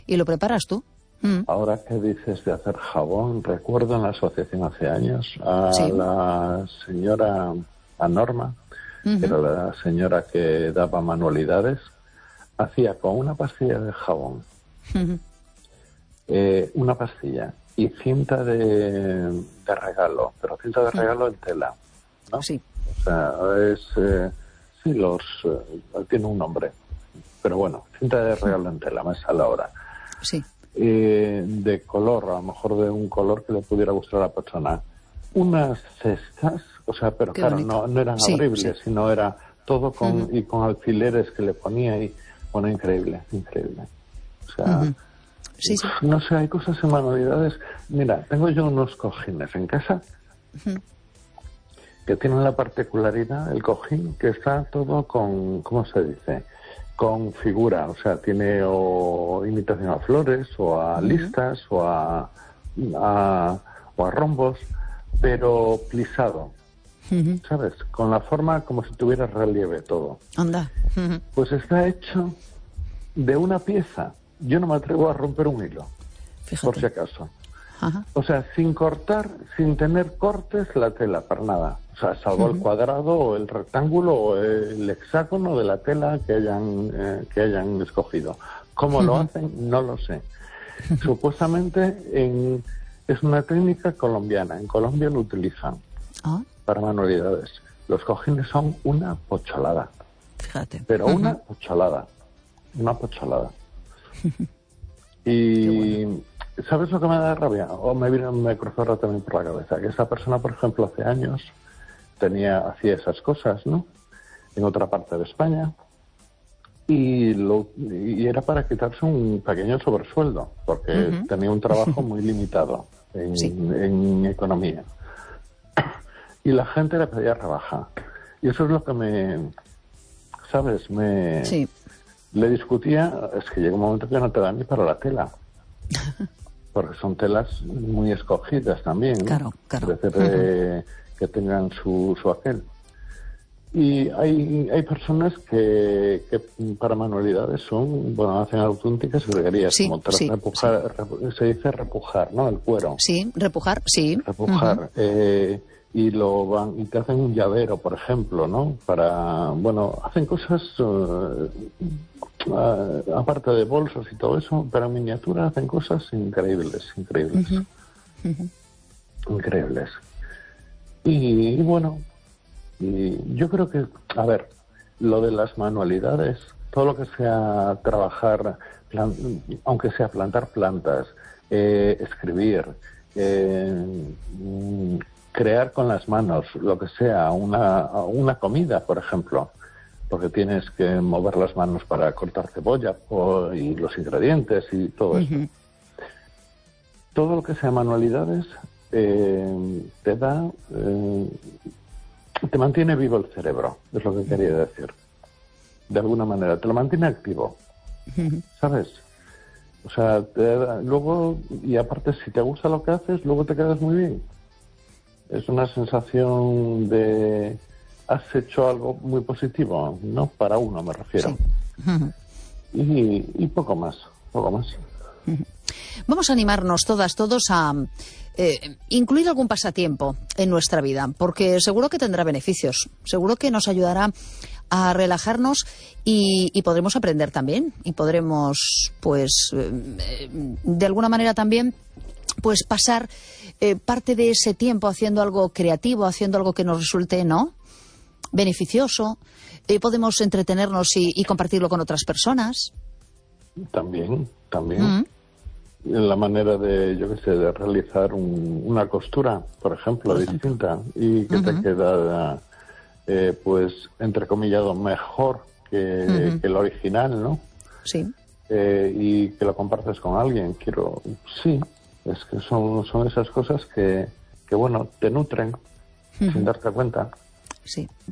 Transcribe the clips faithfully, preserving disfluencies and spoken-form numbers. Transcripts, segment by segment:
y lo preparas tú. Mm. Ahora que dices de hacer jabón, recuerdo en la asociación hace años a sí. la señora, a Norma, uh-huh. que era la señora que daba manualidades, hacía con una pastilla de jabón, uh-huh. eh, una pastilla y cinta de, de regalo, pero cinta de uh-huh. regalo en tela, ¿no? Sí. O sea, es, eh, sí, los, eh, tiene un nombre, pero bueno, cinta de regalo en tela, me sale ahora. Sí. Eh, de color, a lo mejor de un color que le pudiera gustar a la persona. Unas cestas, o sea, pero Qué claro, no, no eran sí, abribles, sí. sino era todo con uh-huh. y con alfileres que le ponía y bueno, increíble, increíble. O sea, uh-huh. sí, sí. no sé, hay cosas en manualidades. Mira, tengo yo unos cojines en casa uh-huh. que tienen la particularidad, el cojín, que está todo con, ¿cómo se dice?, con figura, o sea, tiene o imitación a flores, o a uh-huh. listas, o a, a, o a rombos, pero plisado, uh-huh. ¿sabes? Con la forma como si tuviera relieve todo. Anda. Uh-huh. Pues está hecho de una pieza. Yo no me atrevo a romper un hilo, Fíjate. por si acaso. Uh-huh. O sea, sin cortar, sin tener cortes la tela, para nada. O sea, salvo uh-huh. el cuadrado o el rectángulo o el hexágono de la tela que hayan eh, que hayan escogido. ¿Cómo uh-huh. lo hacen? No lo sé. Uh-huh. Supuestamente en, es una técnica colombiana. En Colombia lo utilizan uh-huh. para manualidades. Los cojines son una pocholada. Fíjate. Pero uh-huh. una pocholada. Una pocholada. Uh-huh. Y... Bueno. ¿Sabes lo que me da rabia? O me vino, me cruzó ahora también por la cabeza. Que esa persona, por ejemplo, hace años tenía, hacía esas cosas, ¿no? En otra parte de España. Y, lo, y era para quitarse un pequeño sobresueldo, porque uh-huh. tenía un trabajo muy limitado en, sí. en economía. Y la gente le pedía rebaja. Y eso es lo que me, ¿sabes? Me sí. le discutía. Es que llega un momento que no te da ni para la tela. Porque son telas muy escogidas también, ¿no? Claro, claro. Es decir, eh, uh-huh. que tengan su, su aquel. Y hay hay personas que, que para manualidades son, bueno, hacen auténticas virguerías, sí, como sí, repujar, sí. Repu, se dice repujar, ¿no? El cuero. Sí, repujar, sí. Repujar. Uh-huh. Eh, y lo van y te hacen un llavero, por ejemplo, ¿no? Para, bueno, hacen cosas... Uh, Uh, aparte de bolsos y todo eso, pero en miniatura hacen cosas increíbles, increíbles. Uh-huh. Uh-huh. Increíbles. Y, y bueno, y yo creo que, a ver, lo de las manualidades, todo lo que sea trabajar, plan, aunque sea plantar plantas, eh, escribir, eh, crear con las manos, lo que sea, una, una comida, por ejemplo, porque tienes que mover las manos para cortar cebolla o, y los ingredientes y todo uh-huh. eso. Todo lo que sea manualidades eh, te da, eh, te mantiene vivo el cerebro, es lo que quería decir. De alguna manera, te lo mantiene activo, uh-huh. ¿sabes? O sea, te da, luego, y aparte si te gusta lo que haces, luego te quedas muy bien. Es una sensación de... has hecho algo muy positivo, ¿no? Para uno, me refiero. Sí. Uh-huh. y, y poco más, poco más. Uh-huh. Vamos a animarnos todas, todos a eh, incluir algún pasatiempo en nuestra vida, porque seguro que tendrá beneficios, seguro que nos ayudará a relajarnos y, y podremos aprender también, y podremos, pues, eh, de alguna manera también, pues pasar eh, parte de ese tiempo haciendo algo creativo, haciendo algo que nos resulte, ¿no?, beneficioso, eh, podemos entretenernos y, y compartirlo con otras personas. También, también. Mm. La manera de, yo qué sé, de realizar un, una costura, por ejemplo, por ejemplo. distinta, y que uh-huh. te queda, eh, pues, entrecomillado mejor que, uh-huh. que el original, ¿no? Sí. Eh, y que lo compartes con alguien. Quiero, sí, es que son, son esas cosas que, que, bueno, te nutren uh-huh. sin darte cuenta. Sí.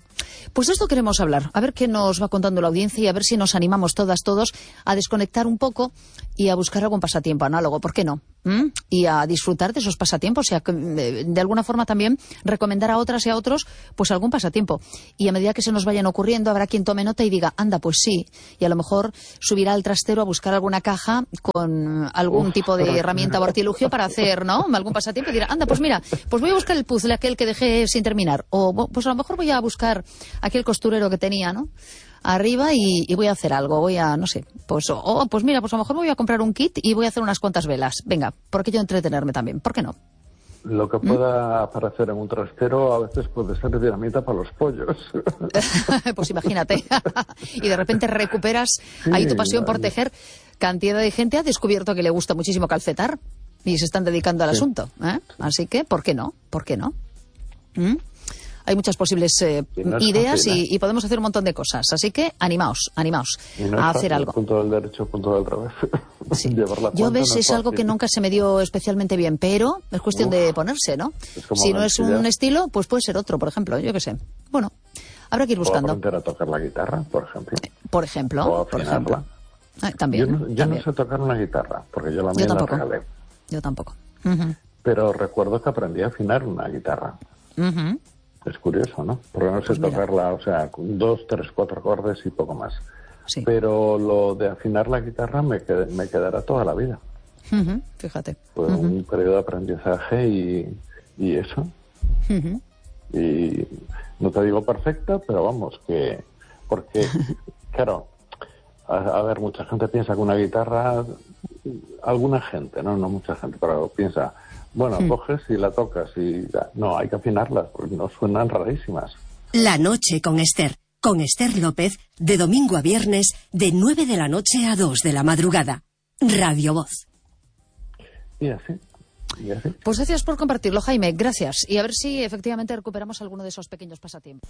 Pues de esto queremos hablar, a ver qué nos va contando la audiencia y a ver si nos animamos todas, todos a desconectar un poco y a buscar algún pasatiempo análogo, ¿por qué no? ¿Mm? Y a disfrutar de esos pasatiempos y a, de alguna forma también recomendar a otras y a otros pues algún pasatiempo. Y a medida que se nos vayan ocurriendo habrá quien tome nota y diga, anda, pues sí, y a lo mejor subirá al trastero a buscar alguna caja con algún Uf, tipo de herramienta o artilugio para hacer, ¿no? Algún pasatiempo y dirá, anda, pues mira, pues voy a buscar el puzzle aquel que dejé sin terminar, o pues a lo mejor voy a buscar aquel costurero que tenía, ¿no? Arriba y, y voy a hacer algo, voy a, no sé, pues, oh, pues mira, pues a lo mejor me voy a comprar un kit y voy a hacer unas cuantas velas. Venga, ¿por qué yo entretenerme también? ¿Por qué no? Lo que pueda ¿Mm? aparecer en un trastero a veces puede ser dinamita para los pollos. Pues imagínate. Y de repente recuperas sí, ahí tu pasión por tejer. Cantidad de gente ha descubierto que le gusta muchísimo calcetar y se están dedicando al sí. asunto, ¿eh? Así que, ¿por qué no? ¿Por qué no? ¿Mm? Hay muchas posibles eh, no ideas fácil, ¿eh? y, y podemos hacer un montón de cosas. Así que animaos, animaos no a hacer algo. Punto del derecho, punto del revés. Sí. Yo ves, no es, es algo que nunca se me dio especialmente bien, pero es cuestión Uf, de ponerse, ¿no? Si no es un estilo, pues puede ser otro, por ejemplo, yo qué sé. Bueno, habrá que ir buscando. O aprender a tocar la guitarra, por ejemplo. Por ejemplo, o por ejemplo. Eh, también. Yo, no, yo también. no sé tocar una guitarra, porque yo la mía yo la regalé. Yo tampoco. Uh-huh. Pero recuerdo que aprendí a afinar una guitarra. Uh-huh. Es curioso, ¿no? Porque no sé pues tocarla, o sea, con dos, tres, cuatro acordes y poco más. Sí. Pero lo de afinar la guitarra me, qued- me quedará toda la vida. Uh-huh. Fíjate. Fue uh-huh. un periodo de aprendizaje y, y eso. Uh-huh. Y no te digo perfecta, pero vamos, que... Porque, claro, a, a ver, mucha gente piensa que una guitarra... Alguna gente, no, no mucha gente, pero piensa... Bueno, hmm. coges y la tocas y... No, hay que afinarlas, porque no suenan rarísimas. La noche con Esther. Con Esther López, de domingo a viernes, de nueve de la noche a dos de la madrugada. Radio Voz. Y así, y así. Pues gracias por compartirlo, Jaime, gracias. Y a ver si efectivamente recuperamos alguno de esos pequeños pasatiempos.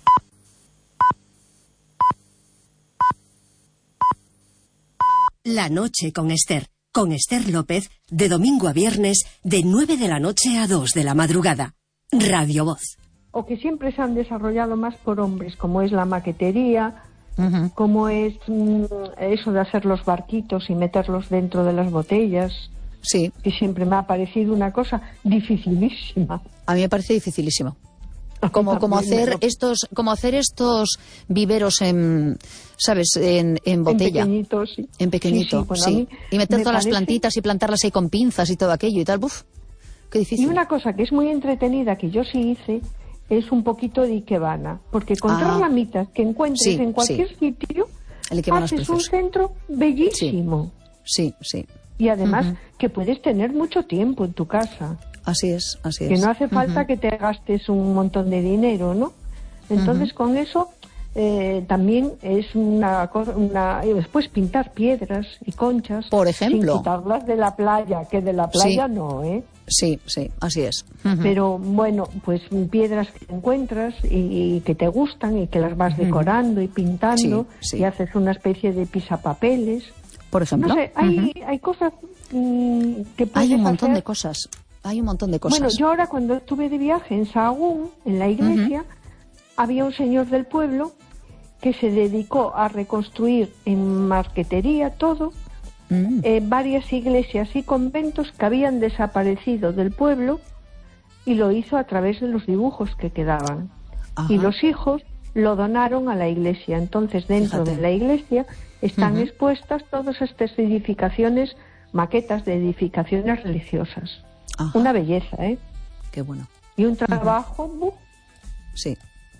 La noche con Esther. Con Esther López, de domingo a viernes, de nueve de la noche a dos de la madrugada. Radio Voz. O que siempre se han desarrollado más por hombres, como es la maquetería, uh-huh. como es mm, eso de hacer los barquitos y meterlos dentro de las botellas. Sí. Que siempre me ha parecido una cosa dificilísima. A mí me parece dificilísimo. Como, como hacer estos, como hacer estos viveros en, ¿sabes? En, en botella. En pequeñito, sí. En pequeñito, sí. sí. Bueno, sí. Y meter todas parece... las plantitas y plantarlas ahí con pinzas y todo aquello y tal. Uf, qué difícil. Y una cosa que es muy entretenida que yo sí hice es un poquito de ikebana. Porque con tres ah. ramitas que encuentres sí, en cualquier sí. sitio, haces un centro bellísimo. Sí, sí. sí. Y además uh-huh. que puedes tener mucho tiempo en tu casa. Así es, así es. Que no hace falta uh-huh. que te gastes un montón de dinero, ¿no? Entonces uh-huh. con eso eh, también es una cosa, una, después pintar piedras y conchas. Por ejemplo. Sin quitarlas de la playa, que de la playa sí. no, ¿eh? Sí, sí, así es. Uh-huh. Pero bueno, pues piedras que encuentras y, y que te gustan y que las vas uh-huh. decorando y pintando sí, sí. y haces una especie de pisapapeles. Por ejemplo. No sé, hay, uh-huh. hay cosas mmm, que puedes Hay un montón hacer. de cosas. Hay un montón de cosas. Bueno, yo ahora cuando estuve de viaje en Sahagún, en la iglesia, uh-huh. había un señor del pueblo que se dedicó a reconstruir en marquetería todo, uh-huh. eh, varias iglesias y conventos que habían desaparecido del pueblo y lo hizo a través de los dibujos que quedaban. Uh-huh. Y los hijos lo donaron a la iglesia. Entonces, dentro Fíjate. de la iglesia están uh-huh. expuestas todas estas edificaciones, maquetas de edificaciones religiosas. Ajá. Una belleza, ¿eh? Qué bueno. Y un trabajo... Uh-huh. Sí.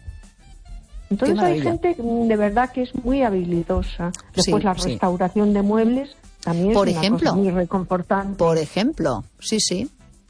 Entonces hay gente de verdad que es muy habilidosa. Después sí, la sí. restauración de muebles también por es ejemplo, una cosa muy reconfortante. Por ejemplo, sí, sí.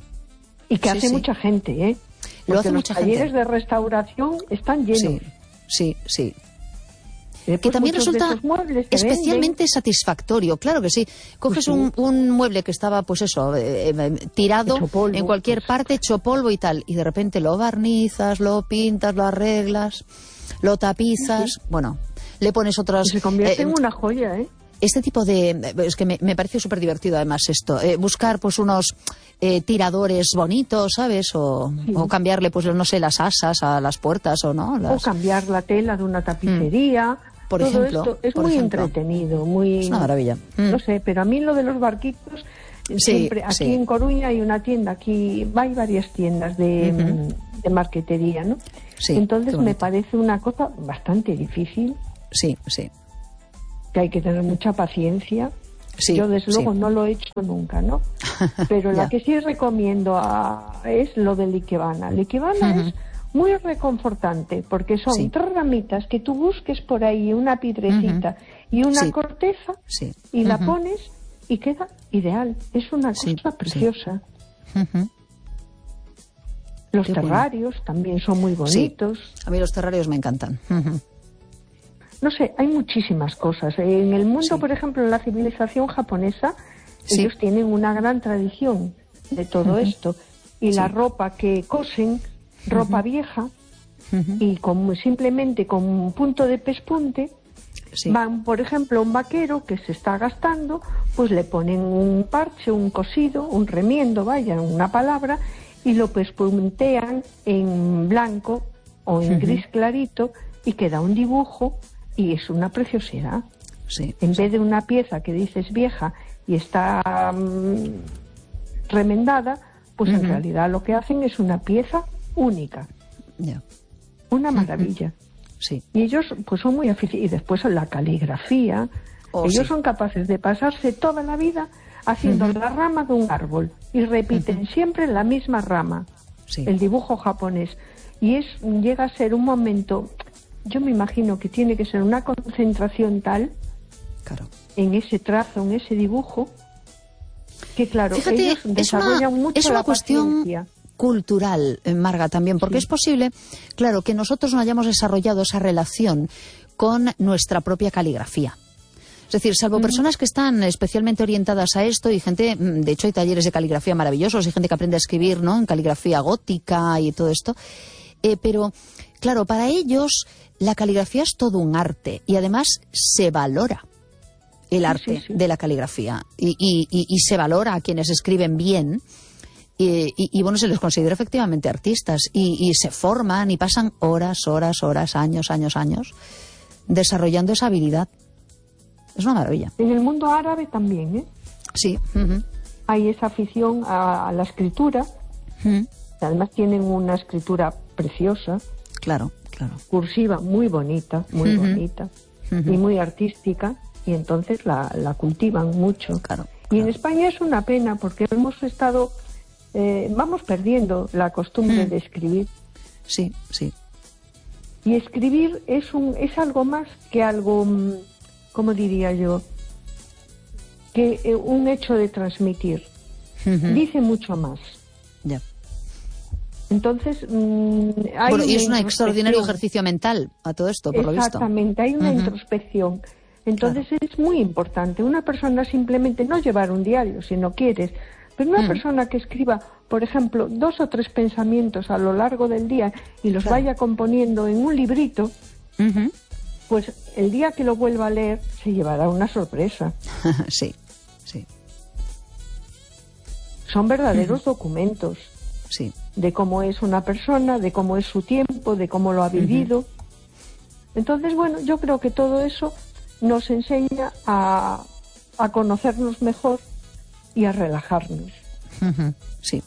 Y que sí, hace sí. mucha gente, ¿eh? Porque Lo hace los mucha talleres gente. de restauración están llenos. Sí, sí, sí. Después que también resulta especialmente satisfactorio, claro que sí. Coges pues sí. Un, un mueble que estaba, pues eso, eh, eh, tirado polvo, en cualquier pues. parte, hecho polvo y tal, y de repente lo barnizas, lo pintas, lo arreglas, lo tapizas, sí. bueno, le pones otras... Se convierte eh, en una joya, ¿eh? este tipo de... Es que me, me parece súper divertido además esto. Eh, buscar pues unos eh, tiradores bonitos, ¿sabes? O, sí. o cambiarle, pues no sé, las asas a las puertas o no. Las... O cambiar la tela de una tapicería. Mm. Por Todo ejemplo. Esto es por muy ejemplo. entretenido, muy... Es una maravilla. Mm. No sé, pero a mí lo de los barquitos... Sí, siempre aquí sí. en Coruña hay una tienda, aquí hay varias tiendas de, uh-huh. de marquetería, ¿no? Sí, entonces me parece una cosa bastante difícil. Sí, sí. Que hay que tener mucha paciencia. Sí, Yo desde sí. luego no lo he hecho nunca, ¿no? Pero la que sí recomiendo a, es lo del ikebana. El ikebana uh-huh. es muy reconfortante porque son sí. tres ramitas que tú busques por ahí, una piedrecita uh-huh. y una sí. corteza sí. y uh-huh. la pones y queda ideal. Es una cosa sí, preciosa. Sí. Uh-huh. Los Qué terrarios bueno. también son muy bonitos. Sí. A mí los terrarios me encantan. Uh-huh. No sé, hay muchísimas cosas. En el mundo, sí. por ejemplo, en la civilización japonesa, sí. ellos tienen una gran tradición de todo uh-huh. esto. Y sí. la ropa que cosen, ropa uh-huh. vieja, uh-huh. y con, simplemente con un punto de pespunte, sí. van, por ejemplo, un vaquero que se está gastando, pues le ponen un parche, un cosido, un remiendo, vaya, una palabra, y lo pespuntean en blanco o en uh-huh. gris clarito y queda un dibujo y es una preciosidad. Sí, en sí. vez de una pieza que dices vieja y está um, remendada, pues uh-huh. en realidad lo que hacen es una pieza única. Yeah. Una maravilla. Uh-huh. Sí. Y ellos pues son muy aficionados. Y después la caligrafía. Oh, ellos sí. son capaces de pasarse toda la vida haciendo uh-huh. la rama de un árbol y repiten uh-huh. siempre la misma rama. Sí. El dibujo japonés. Y es llega a ser un momento, yo me imagino que tiene que ser una concentración tal claro. en ese trazo, en ese dibujo, que claro, Fíjate, ellos desarrollan es una, mucho es una la cuestión paciencia. Cultural, Marga, también, porque sí. es posible, claro, que nosotros no hayamos desarrollado esa relación con nuestra propia caligrafía. Es decir, salvo uh-huh. personas que están especialmente orientadas a esto y gente, de hecho hay talleres de caligrafía maravillosos y gente que aprende a escribir, ¿no?, en caligrafía gótica y todo esto, eh, pero claro, para ellos la caligrafía es todo un arte y además se valora el arte sí, sí, sí. de la caligrafía y, y, y, y se valora a quienes escriben bien. Y, y, y bueno, se les considera efectivamente artistas y, y se forman y pasan horas, horas, horas, años, años, años desarrollando esa habilidad. Es una maravilla. En el mundo árabe también, ¿eh? Sí. Uh-huh. Hay esa afición a, a la escritura. Uh-huh. Además tienen una escritura preciosa. Claro, claro. Cursiva, muy bonita, muy uh-huh. bonita uh-huh. y muy artística. Y entonces la, la cultivan mucho. Claro, y claro. en España es una pena porque hemos estado... Eh, vamos perdiendo la costumbre mm. de escribir. Sí, sí. Y escribir es un es algo más que algo, ¿cómo diría yo? Que eh, un hecho de transmitir. Uh-huh. Dice mucho más. Ya. Yeah. Entonces, mmm, hay bueno, y es un extraordinario ejercicio mental a todo esto, por lo visto. Exactamente, hay una uh-huh. introspección. Entonces claro. es muy importante. Una persona simplemente no llevar un diario si no quieres. Pero una mm. persona que escriba, por ejemplo, dos o tres pensamientos a lo largo del día y los claro. vaya componiendo en un librito, uh-huh. pues el día que lo vuelva a leer se llevará una sorpresa. Sí, sí. Son verdaderos uh-huh. documentos sí. de cómo es una persona, de cómo es su tiempo, de cómo lo ha vivido. Uh-huh. Entonces, bueno, yo creo que todo eso nos enseña a, a conocernos mejor y a relajarnos. Uh-huh. Sí.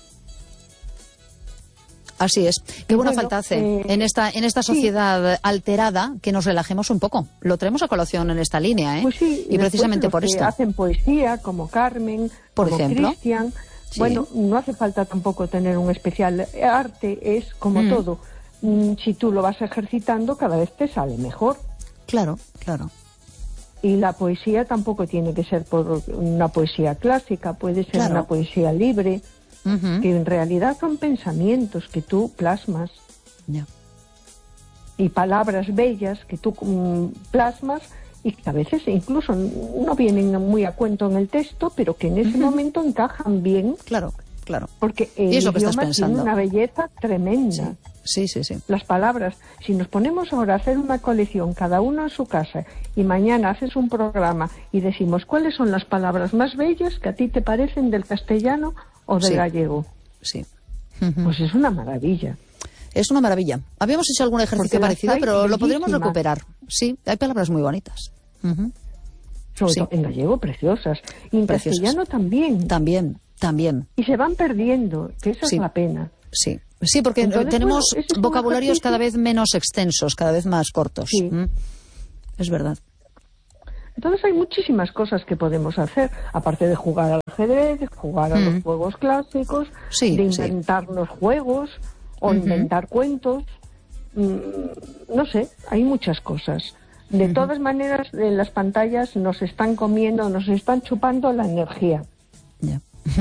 Así es. Qué buena bueno, falta hace eh, en esta en esta sociedad sí. alterada que nos relajemos un poco. Lo traemos a colación en esta línea, ¿eh? Pues sí, y precisamente por esto. Hacen poesía, como Carmen, por como ejemplo. Cristian. Sí. Bueno, no hace falta tampoco tener un especial arte, es como mm. todo. Si tú lo vas ejercitando, cada vez te sale mejor. Claro, claro. Y la poesía tampoco tiene que ser por una poesía clásica, puede ser claro. una poesía libre, uh-huh. que en realidad son pensamientos que tú plasmas. Yeah. Y palabras bellas que tú um, plasmas y que a veces incluso no vienen muy a cuento en el texto, pero que en ese uh-huh. momento encajan bien claro. claro. Porque el y es lo que estás idioma pensando. tiene una belleza tremenda. Sí, sí, sí. Las palabras, si nos ponemos ahora a hacer una colección, cada uno en su casa, y mañana haces un programa y decimos cuáles son las palabras más bellas que a ti te parecen del castellano o del sí. gallego. Sí. Pues es una maravilla. Es una maravilla. Habíamos hecho algún ejercicio parecido, pero lo podríamos bellísimas. recuperar. Sí, hay palabras muy bonitas. Uh-huh. Sobre sí. todo en gallego, preciosas. Y en preciosas. Castellano también. También, también. Y se van perdiendo, que esa sí. es la pena. Sí, sí, porque Entonces, tenemos bueno, es vocabularios cada vez menos extensos, cada vez más cortos. Sí. ¿Mm? Es verdad. Entonces hay muchísimas cosas que podemos hacer, aparte de jugar al ajedrez, de jugar a mm. los juegos clásicos, sí, de inventarnos sí. juegos o uh-huh. inventar cuentos. Mm, no sé, hay muchas cosas. De uh-huh. todas maneras, en las pantallas nos están comiendo, nos están chupando la energía. Yeah.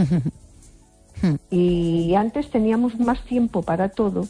Y antes teníamos más tiempo para todo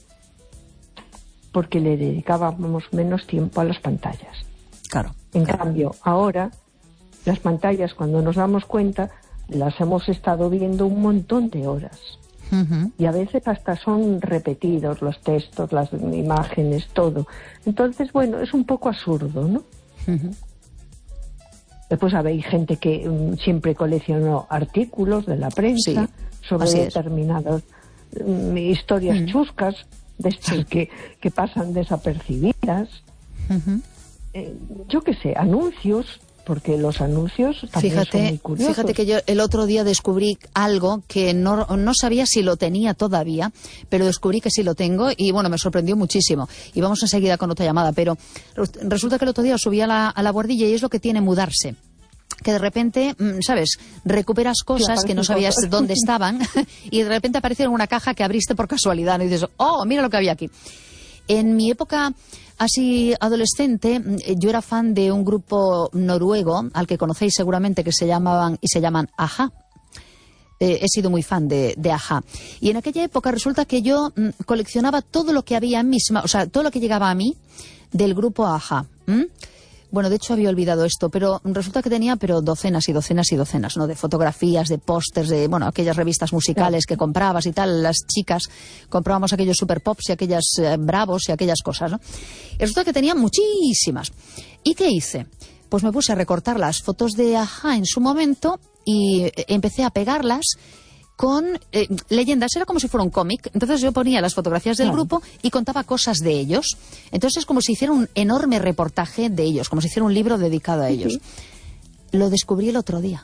porque le dedicábamos menos tiempo a las pantallas. Claro. En claro. cambio, ahora las pantallas, cuando nos damos cuenta, las hemos estado viendo un montón de horas. Uh-huh. Y a veces hasta son repetidos los textos, las imágenes, todo. Entonces, bueno, es un poco absurdo, ¿no? Uh-huh. Después hay gente que um, siempre coleccionó artículos de la prensa sí, sobre determinadas um, historias uh-huh. chuscas, de estas sí. que, que pasan desapercibidas. Uh-huh. Eh, yo qué sé, anuncios, porque los anuncios también fíjate, son muy curiosos. Fíjate que yo el otro día descubrí algo que no, no sabía si lo tenía todavía, pero descubrí que sí lo tengo y bueno, me sorprendió muchísimo. Y vamos enseguida con otra llamada, pero resulta que el otro día subí a la, a la guardilla y es lo que tiene mudarse. Que de repente, ¿sabes? Recuperas cosas sí, que no sabías cosas. dónde estaban y de repente aparece en una caja que abriste por casualidad y dices, oh, mira lo que había aquí. En mi época así adolescente, yo era fan de un grupo noruego, al que conocéis seguramente, que se llamaban y se llaman a-ha. Eh, he sido muy fan de, de a-ha. Y en aquella época resulta que yo mm, coleccionaba todo lo que había en mis... O sea, todo lo que llegaba a mí del grupo a-ha. ¿Mm? Bueno, de hecho había olvidado esto, pero resulta que tenía pero docenas y docenas y docenas, ¿no? De fotografías, de pósters, de, bueno, aquellas revistas musicales que comprabas y tal. Las chicas comprábamos aquellos super pops y aquellas eh, bravos y aquellas cosas, ¿no? Y resulta que tenía muchísimas. ¿Y qué hice? Pues me puse a recortar las fotos de a-ha en su momento y empecé a pegarlas con eh, leyendas. Era como si fuera un cómic. Entonces yo ponía las fotografías del claro. grupo y contaba cosas de ellos. Entonces es como si hiciera un enorme reportaje de ellos, como si hiciera un libro dedicado a ellos. Uh-huh. Lo descubrí el otro día.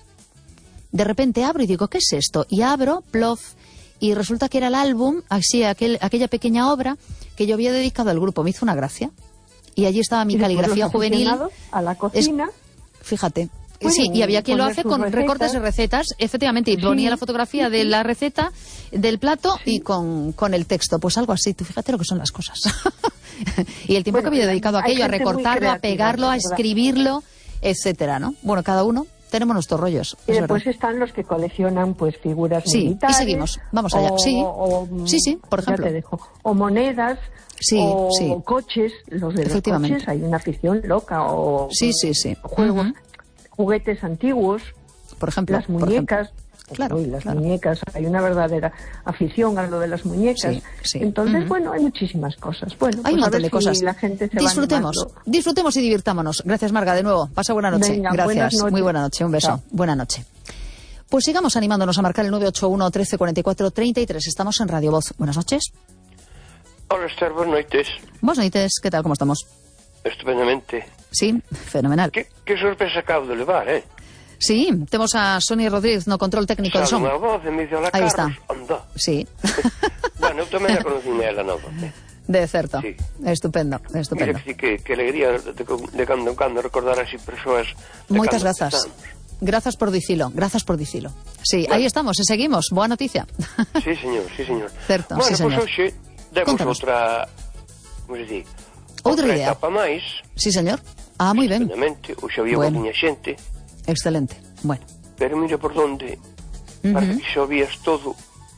De repente abro y digo, ¿qué es esto? Y abro, plof, y resulta que era el álbum, así, aquel, aquella pequeña obra que yo había dedicado al grupo. Me hizo una gracia. Y allí estaba mi caligrafía juvenil. A la cocina. Es, fíjate. Bueno, sí, y había quien lo hace con recetas. recortes de recetas, efectivamente, y ponía sí, la fotografía sí, de la receta, del plato sí. y con, con el texto, pues algo así. Tú fíjate lo que son las cosas. Y el tiempo bueno, que había dedicado a aquello, a recortarlo, a pegarlo, a escribirlo, etcétera, ¿no? Bueno, cada uno tenemos nuestros rollos. Y después verdad. Están los que coleccionan pues figuras sí, militares. Sí, y seguimos, vamos allá. O, sí. O, sí, sí, por ejemplo. Ya te dejo. O monedas. Sí, o sí. coches, los de los coches, hay una afición loca. O sí, sí, sí. Juegos. Uh-huh. Juguetes antiguos, por ejemplo, las muñecas, claro, uy, las claro. muñecas, hay una verdadera afición a lo de las muñecas. Sí, sí. Entonces, uh-huh. bueno, hay muchísimas cosas. Bueno, hay pues un montón a ver de si cosas. La gente se disfrutemos, va disfrutemos y divirtámonos. Gracias, Marga, de nuevo. Pasa buena noche. Venga, gracias. Muy buena noche. Un beso. Chao. Buena noche. Pues sigamos animándonos a marcar el nueve ocho uno, trece, cuarenta y cuatro, treinta y tres. Estamos en Radio Voz. Buenas noches. Hola, Esther, buenas noches. Buenas noches. ¿Qué tal? ¿Cómo estamos? Estupendamente. Sí, fenomenal. Que, que sorpresa acabo de levar, eh? Sí, temos a Sonia Rodríguez no control técnico de son. Unha voz e me dice, hola, Aí Carlos, está. anda. Sí. Bueno, eu tamén a conocín ela nova. Eh? De certo. Sí. Estupendo, estupendo. Mira que, que, que alegría de, de cando en cando recordar así persoas. Moitas grazas. Grazas por dicilo, grazas por dicilo. Sí, bueno. Aí estamos, e seguimos. Boa noticia. Sí, señor, sí, señor. Certo, bueno, sí, señor. Bueno, pois hoxe demos outra, como se di, outra idea. etapa máis. Sí, señor. Ah, moi ben. Hoxe había bueno. unha xente. Excelente, bueno. Pero mira por donde, uh-huh. parece que xa vías todo.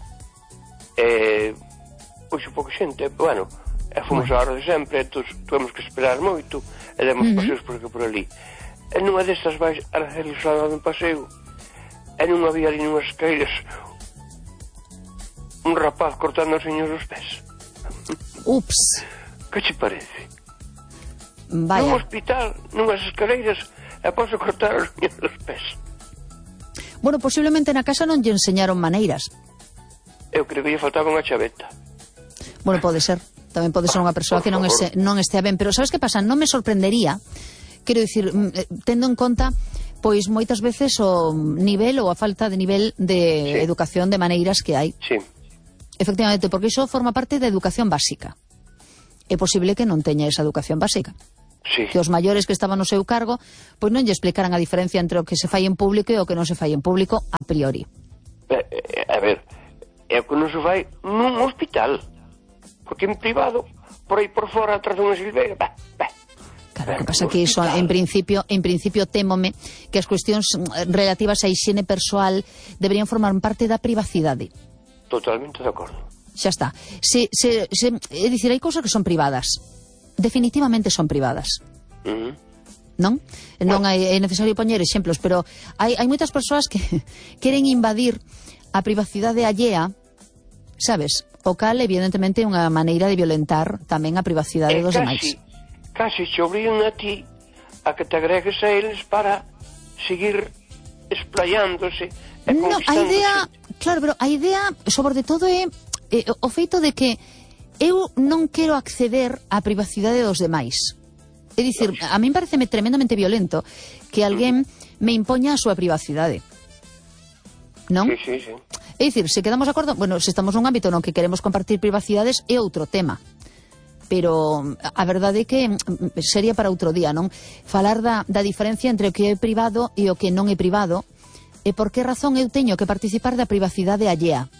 Eh, hoxe pouca xente, bueno, e fomos bueno. a hora de sempre, e tuvemos que esperar moito, e demos uh-huh. paseos por aquí por ali. E nunha destas vais a hacer o sábado un paseo, e non había ali nunhas caídas un rapaz cortando os uñas dos pés. Ups. Que che parece? Vaya. Nun hospital, nunhas escaleiras, e posso cortar os uñas dos pés. Bueno, posiblemente na casa non lle enseñaron maneiras. Eu creo que lle faltaba unha chaveta. Bueno, pode ser. Tamén pode ser unha persoa que non, ese, non estea ben. Pero sabes que pasa? Non me sorprendería, quero dicir, tendo en conta pois moitas veces o nivel ou a falta de nivel de sí. educación de maneiras que hai. Sí. Efectivamente, porque iso forma parte da educación básica. É posible que non teña esa educación básica. Sí. Que os maiores que estaban no seu cargo pois non lle explicaran a diferencia entre o que se fai en público e o que non se fai en público a priori. Eh, eh, a ver, é o que non se fai nun hospital, porque en privado, por aí por fora, atrás dunha silveira, bah, bah. Claro, o que pasa que iso, en principio, en principio témome que as cuestións relativas á hixiene persoal deberían formar parte da privacidade. Totalmente de acordo. Xa está. Se, se, se, é dicir, hai cousas que son privadas. Definitivamente son privadas. Uh-huh. Non? Non hai, é necesario poñer exemplos, pero hai, hai moitas persoas que queren invadir a privacidade allea, sabes? O cal, evidentemente, é unha maneira de violentar tamén a privacidade e dos casi, demais. Casi te obrigan a ti a que te agregues a eles para seguir explayándose e no, a idea, conquistándose. claro, pero a idea, sobre todo, é, é o feito de que eu non quero acceder á privacidade dos demais. É dicir, a min pareceme tremendamente violento que alguén me impoña a súa privacidade. Non? Sí, sí, sí. É dicir, se quedamos de acordo, bueno, se estamos nun ámbito no que queremos compartir privacidades é outro tema. Pero a verdade é que sería para outro día, non? Falar da, da diferencia entre o que é privado e o que non é privado e por que razón eu teño que participar da privacidade allea.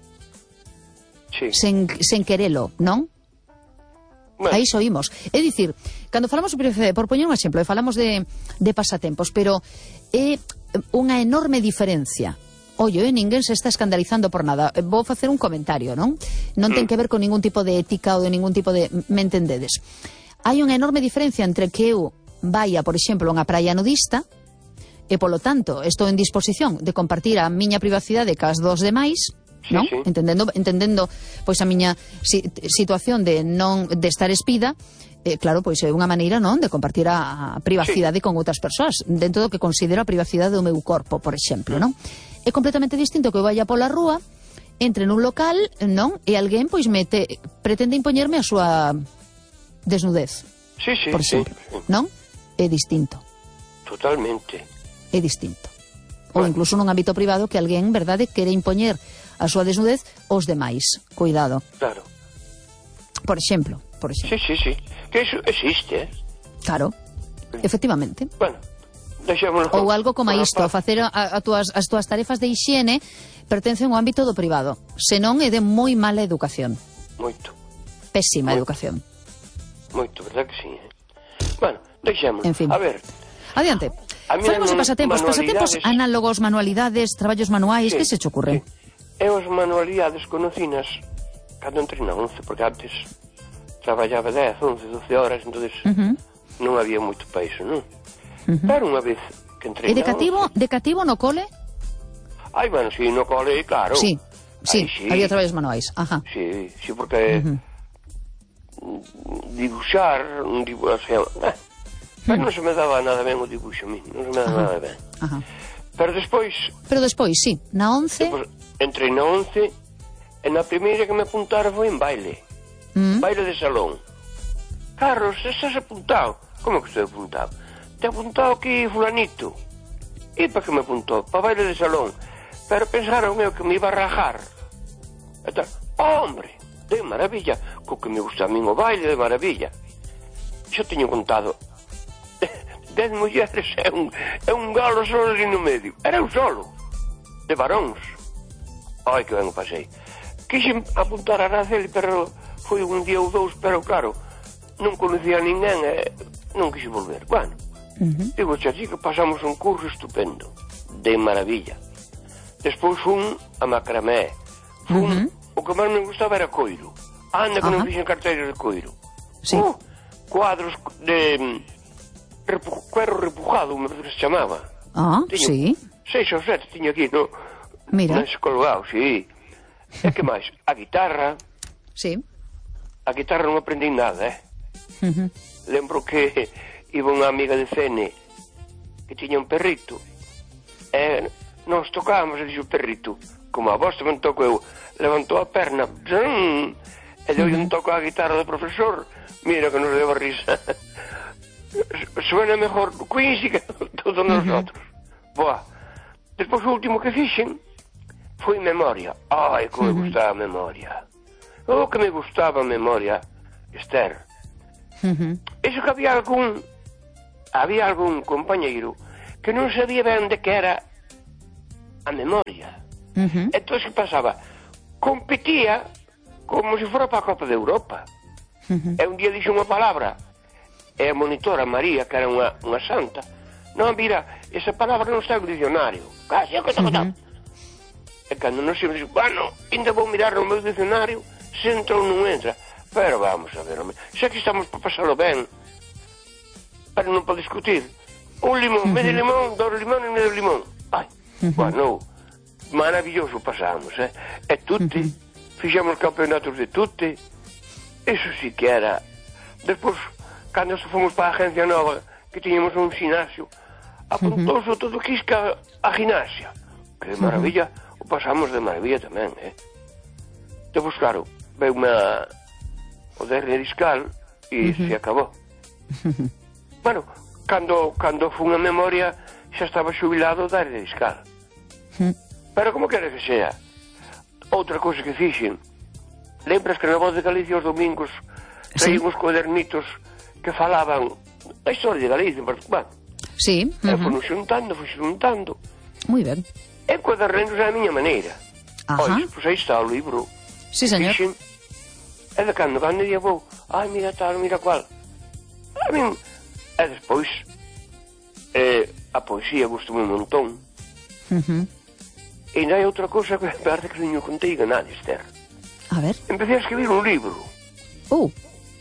Sí. Sen, sen querelo, non? Bueno. Aí soímos. É dicir, cando falamos de privacidade, por poñer un exemplo, falamos de, de pasatempos, pero é unha enorme diferencia. Ollo, eh, ninguén se está escandalizando por nada. Vou facer un comentario, non? Non ten que ver con ningún tipo de ética ou de ningún tipo de... Me entendedes? Hai unha enorme diferencia entre que eu vaya, por exemplo, a unha praia nudista e, polo tanto, estou en disposición de compartir a miña privacidade cas dos demais, non? Sí, sí. Entendendo, entendendo pois a miña si, situación de non de estar espida, eh, claro, pois é unha maneira, non, de compartir a, a privacidade sí. con outras persoas, dentro do que considero a privacidade do meu corpo, por exemplo, non? É completamente distinto que eu vaya pola rúa, entre nun local, non? E alguén, pois, mete, pretende impoñerme a súa desnudez. Sí, sí, por exemplo, sí. Non? É distinto. Totalmente. É distinto. Ou incluso nun ámbito privado que alguén, verdade, quere impoñer a súa desnudez aos demais. Cuidado. Claro. Por exemplo, por exemplo. Sí, sí, sí. Que iso existe, eh? Claro. Efectivamente. Bueno, deixémoslo. Ou algo como isto, facer a, a tuas, as túas tarefas de hixiene pertencen ao ámbito do privado. Senón é de moi mala educación. Moito. Pésima Moito. educación. Moito, verdad que sí, eh? Bueno, deixémoslo. En fin. A ver. Adiante. Falamos de pasatempos, pasatempos análogos, manualidades, traballos manuais, sí, que se che ocurre? Sí. E as manualidades conocinas cando entrei na once, porque antes traballaba dez, once, doce horas, entonces uh-huh. non había moito para iso, non? Uh-huh. Pero unha vez que entrei e de cativo, once... de cativo no cole? Ai, bueno, si, sí, no cole, claro. Sí, sí, Ay, sí. había traballos manuais, ajá. Sí, sí, porque uh-huh. dibuixar, un dibuixo, o sea, eh, pero uh-huh. non se me daba nada ben o dibuixo a mí, non se me daba uh-huh. nada ben. Ajá. Pero despois... Pero despois, sí, na once... Despois, entrei na once e na primeira que me apuntara foi en baile. Mm. Baile de salón. Carlos, estás apuntado? Como que estou apuntado? Te apuntado aquí fulanito. E para que me apuntou? Para baile de salón. Pero pensaron eu que me iba a rajar. E tal, oh, hombre, de maravilla. Co que me gusta a min o baile, de maravilla. Xo teño contado dez mulleres e un, e un galo solo ali no medio. Era eu solo. De varóns. Ai, que ben o pasei. Quixen apuntar a Araceli, pero foi un día ou dous, pero claro, non conocía a ninguén e non quixi volver. Bueno, uh-huh. digo, chachi, que pasamos un curso estupendo, de maravilla. Despois fun a macramé. Fun, uh-huh. o que máis me gustaba era coiro. Anda que uh-huh. non fixen carteiros de coiro. Sí. Uh, cuadros de repu, cuero repujado, me se chamaba. Ah, tiño sí. Seis ou sete tiño aquí, no? Mira. Non se colgado, sí. E que máis? A guitarra. Sí. A guitarra non aprendi nada, eh? Uh-huh. Lembro que iba unha amiga de Cene que tiña un perrito e nos tocábamos e dixo o perrito, como a vos tamén toco eu, levantou a perna, zan, e deu un toco á guitarra do profesor, mira que nos deu a risa. Suena mejor Quincy que todos nosotros. Boa. Despois o último que fixen foi memoria. Ai, como me gustaba a memoria. Oh, que me gustaba a memoria, Esther. Uh-huh. Eso que había algún había algún compañeiro que non sabía ben de que era a memoria. Uh-huh. Entón, que pasaba? Competía como se fora para a Copa de Europa. Uh-huh. E un día dixo unha palabra, e a monitora María, que era unha, unha santa, non, mira, esa palabra non está no dicionario. Casi, que está, uh-huh. E cando non se dixo, bueno, ainda vou mirar no meu dicionario, se entra ou non entra. Pero vamos a ver, hombre, xa que estamos para pasarlo ben, pero non para discutir. Un limón, uh-huh. medio limón, dos limóns e medio limón. Ai, uh-huh. bueno, maravilloso pasamos, eh? E tutte, uh-huh. fixemos campeonatos de tutte, eso sí que era. Despois, cando fomos para a agencia nova, que tiñamos un ginasio, apuntouse uh-huh. todo quisca a gimnasia. Que maravilla, uh-huh. o pasamos de maravilla tamén, eh? Depois, claro, veume a... o de hernia discal e uh-huh. se acabou. Uh-huh. Bueno, cando, cando fun a memoria xa estaba xubilado da hernia discal. Uh-huh. Pero como quere que sea, outra cousa que fixen, lembras que na Voz de Galicia os domingos traían sí. uns cuadernitos que falaban a historia de Galicia en particular. Sí. Uh-huh. E fui xuntando, fui xuntando. Moi ben. E cuadernetos é a miña maneira. Ajá. Pois, pois aí está o libro. Sí, señor. Fixen, e de cando cando día vou, ai, mira tal, mira cual. A min, e despois, eh, a poesía gustoume un montón. Uh-huh. E ainda hai outra cousa que parece que non contei a nadie, Esther. A ver. Empecé a escribir un libro. Uh.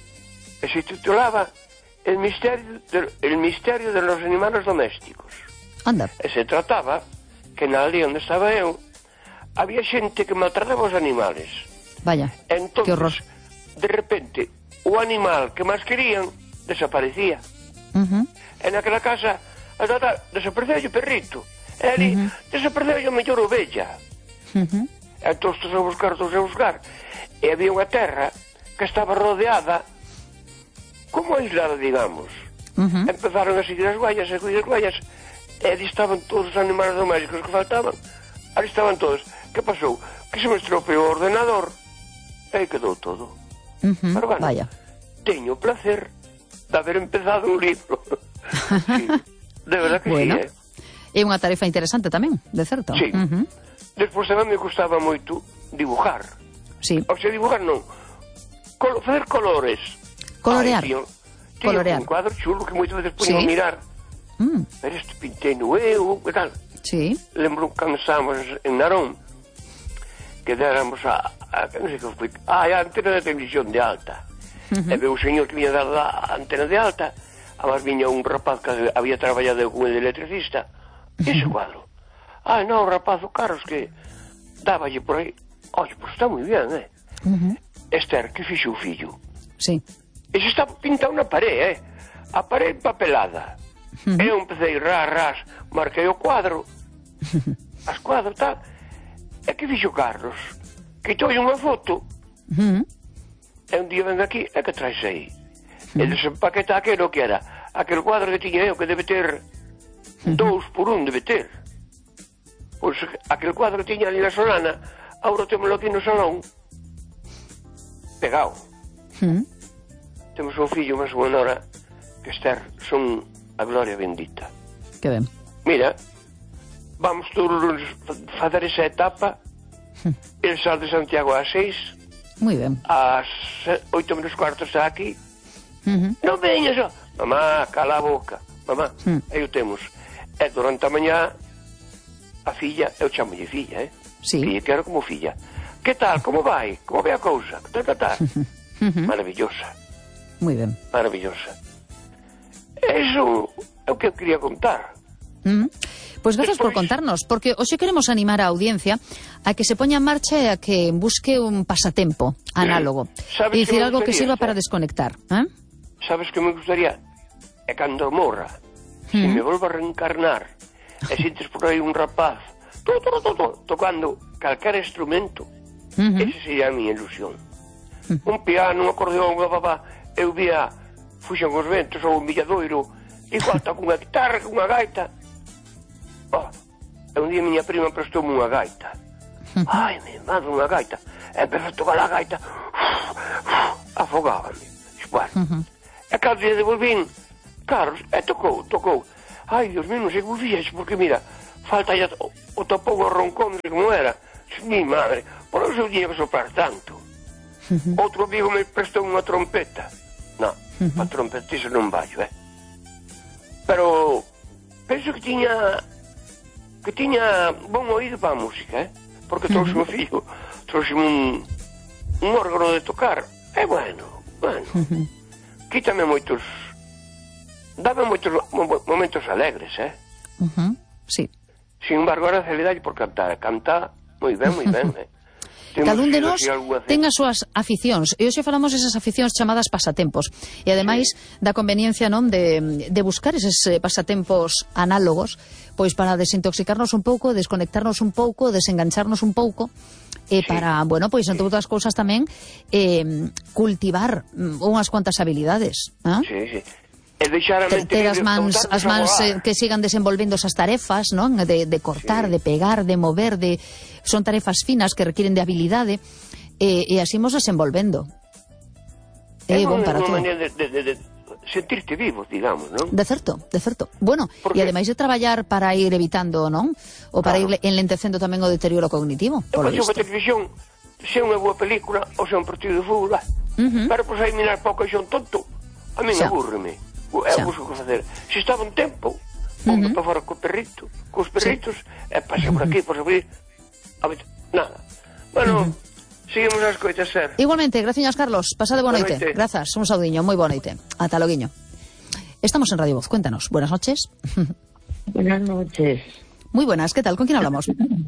E se titulaba El misterio de, El misterio de los animales domésticos. Anda. E se trataba que na aldea onde estaba eu había xente que maltrataba os animales. Vaya, entonces, que horror. De repente, o animal que máis querían desaparecía. Uh-huh. E naquela casa, a tata, desapareceu o perrito. E ali, uh-huh. desapareceu a mellor ovella. Uh-huh. E todos a buscar, todos a buscar. E había unha terra que estaba rodeada como aislada, digamos. Uh-huh. Empezaron a seguir as guayas, a seguir as guayas, e ali estaban todos os animales domésticos que faltaban. Ali estaban todos. Que pasou? Que se me estropeou o ordenador e aí quedou todo. Uh-huh. Pero bueno, vaya. Teño o placer de haber empezado un libro. Sí, de verdad que bueno, sí, eh? É unha tarefa interesante tamén, de certo. Sí. Uh-huh. Despois tamén me gustaba moito dibujar. Sí. O sea, dibujar non. Col facer colores. Colorear. Ai, tío, tío, Colorear. Un cuadro chulo que moitas veces poño sí. a mirar. Mm. Pero este pintei no eu, que tal? Sí. Lembro cando estábamos en Narón, que déramos a, a non sei que foi, a, a antena de televisión de alta. Uh-huh. E veo o señor que viña dar a antena de alta, además viña un rapaz que había traballado con el electricista, e ese cuadro. Ah, non, o rapaz, o Carlos, que dáballe por aí. Oye, pois está moi bien, eh? Uh-huh. Esther, que fixo o fillo? Sí. E se está pintado na parede, eh? A parede papelada. Uh-huh. E eu empecé ras, ras, marquei o cuadro, as cuadros, tal. E que fixo Carlos? Quitoulle unha foto. Uh-huh. E un día ven aquí, e que traes aí? Uh-huh. E desempaqueta aquelo que era aquel cuadro que tiña eu, que debe ter uh-huh. dous por un, debe ter. Pois aquel cuadro que tiña ali na Solana, agora témolo aquí no salón, pegado. Uh-huh. Temos un fillo, máis unha nora, que Esther, son a gloria bendita. Que ben. Mira, vamos todos fazer esa etapa, uh-huh. el sal de Santiago ás seis, moi ben. Ás oito menos cuarto está aquí. Uh-huh. Non veñas, ó. Mamá, cala a boca. Mamá, uh-huh. aí o temos. E durante a mañá, a filla, eu chamolle filla, eh? Sí. Filla, quero como filla. Que tal, como vai? Como vai a cousa? Ta, ta, ta. Uh-huh. Maravillosa. Moi ben. Maravillosa. Eso é o que eu quería contar. Uh-huh. Pois grazas por Despois, contarnos, porque hoxe queremos animar a audiencia a que se poña en marcha e a que busque un pasatempo análogo. Sabes E dicir que me algo que gustaría sirva para hacer? desconectar. ¿Eh? Sabes que me gustaría? É cando morra, se Mm. me volvo a reencarnar, e sintes por aí un rapaz to, to, to, to, tocando calquer instrumento, Uh-huh. ese sería a miña ilusión. Un piano, un acordeón, bla, bla, bla, eu vía Fuxan os ventos ou un Villadoiro, igual toca unha guitarra, unha gaita. Oh, e un día miña prima prestoume unha gaita. Ai, me mando unha gaita. E empezou a tocar a gaita. Afogábame. Bueno. E cada día devolvín, Carlos, e tocou, tocou. Ai, Dios mío, non sei como fixes, porque mira, falta ya o, o topou o roncón de como era. Mi madre, por eso eu tiña que soprar tanto. Outro amigo me prestou unha trompeta. Non, a trompetiza non vallo, eh. Pero penso que tiña que tiña bon oído para a música, eh. Porque trouxe un fillo, trouxe un un órgano de tocar. E bueno, bueno. Quítame moitos, dame moitos momentos alegres, eh. Uh-huh. Sí. Sin embargo, ahora celidade por cantar, canta moi ben, moi ben, eh. Cada un de nós ten as súas aficións e hoxe falamos desas aficións chamadas pasatempos e ademais sí. da conveniencia non de, de buscar eses pasatempos análogos pois para desintoxicarnos un pouco, desconectarnos un pouco, desengancharnos un pouco e sí. para, bueno, pois entre outras cousas tamén eh, cultivar unhas cuantas habilidades, ¿eh? Sí, sí. Ter, ter as mans, as mans eh, que sigan desenvolvendo esas tarefas, non? De, de cortar, sí. de pegar, de mover, de son tarefas finas que requieren de habilidade e, e así imos desenvolvendo. É, é bon para todo. De, de, de, de sentirte vivo, digamos, non? De certo, de certo. Bueno, e ademais de traballar para ir evitando, non? O para claro. ir enlentecendo tamén o deterioro cognitivo, polo visto. Eu televisión, se unha boa película ou se un partido de fútbol, uh-huh. pero pois aí mirar pouco e son tonto, a min abúrreme. É o busco que facer. Se estaba un tempo, uh-huh. para fora co perrito, cos perritos, sí. e pasa por aquí, por aquí, a ver, nada. Bueno, uh-huh. seguimos as coitas, ser. Igualmente, graciñas, Carlos. Pasade boa noite. Grazas, un saudiño, moi boa noite. Ata loguiño. Estamos en Radio Voz, cuéntanos. Buenas noches. Buenas noches. Muy buenas, ¿qué tal? ¿Con quién hablamos?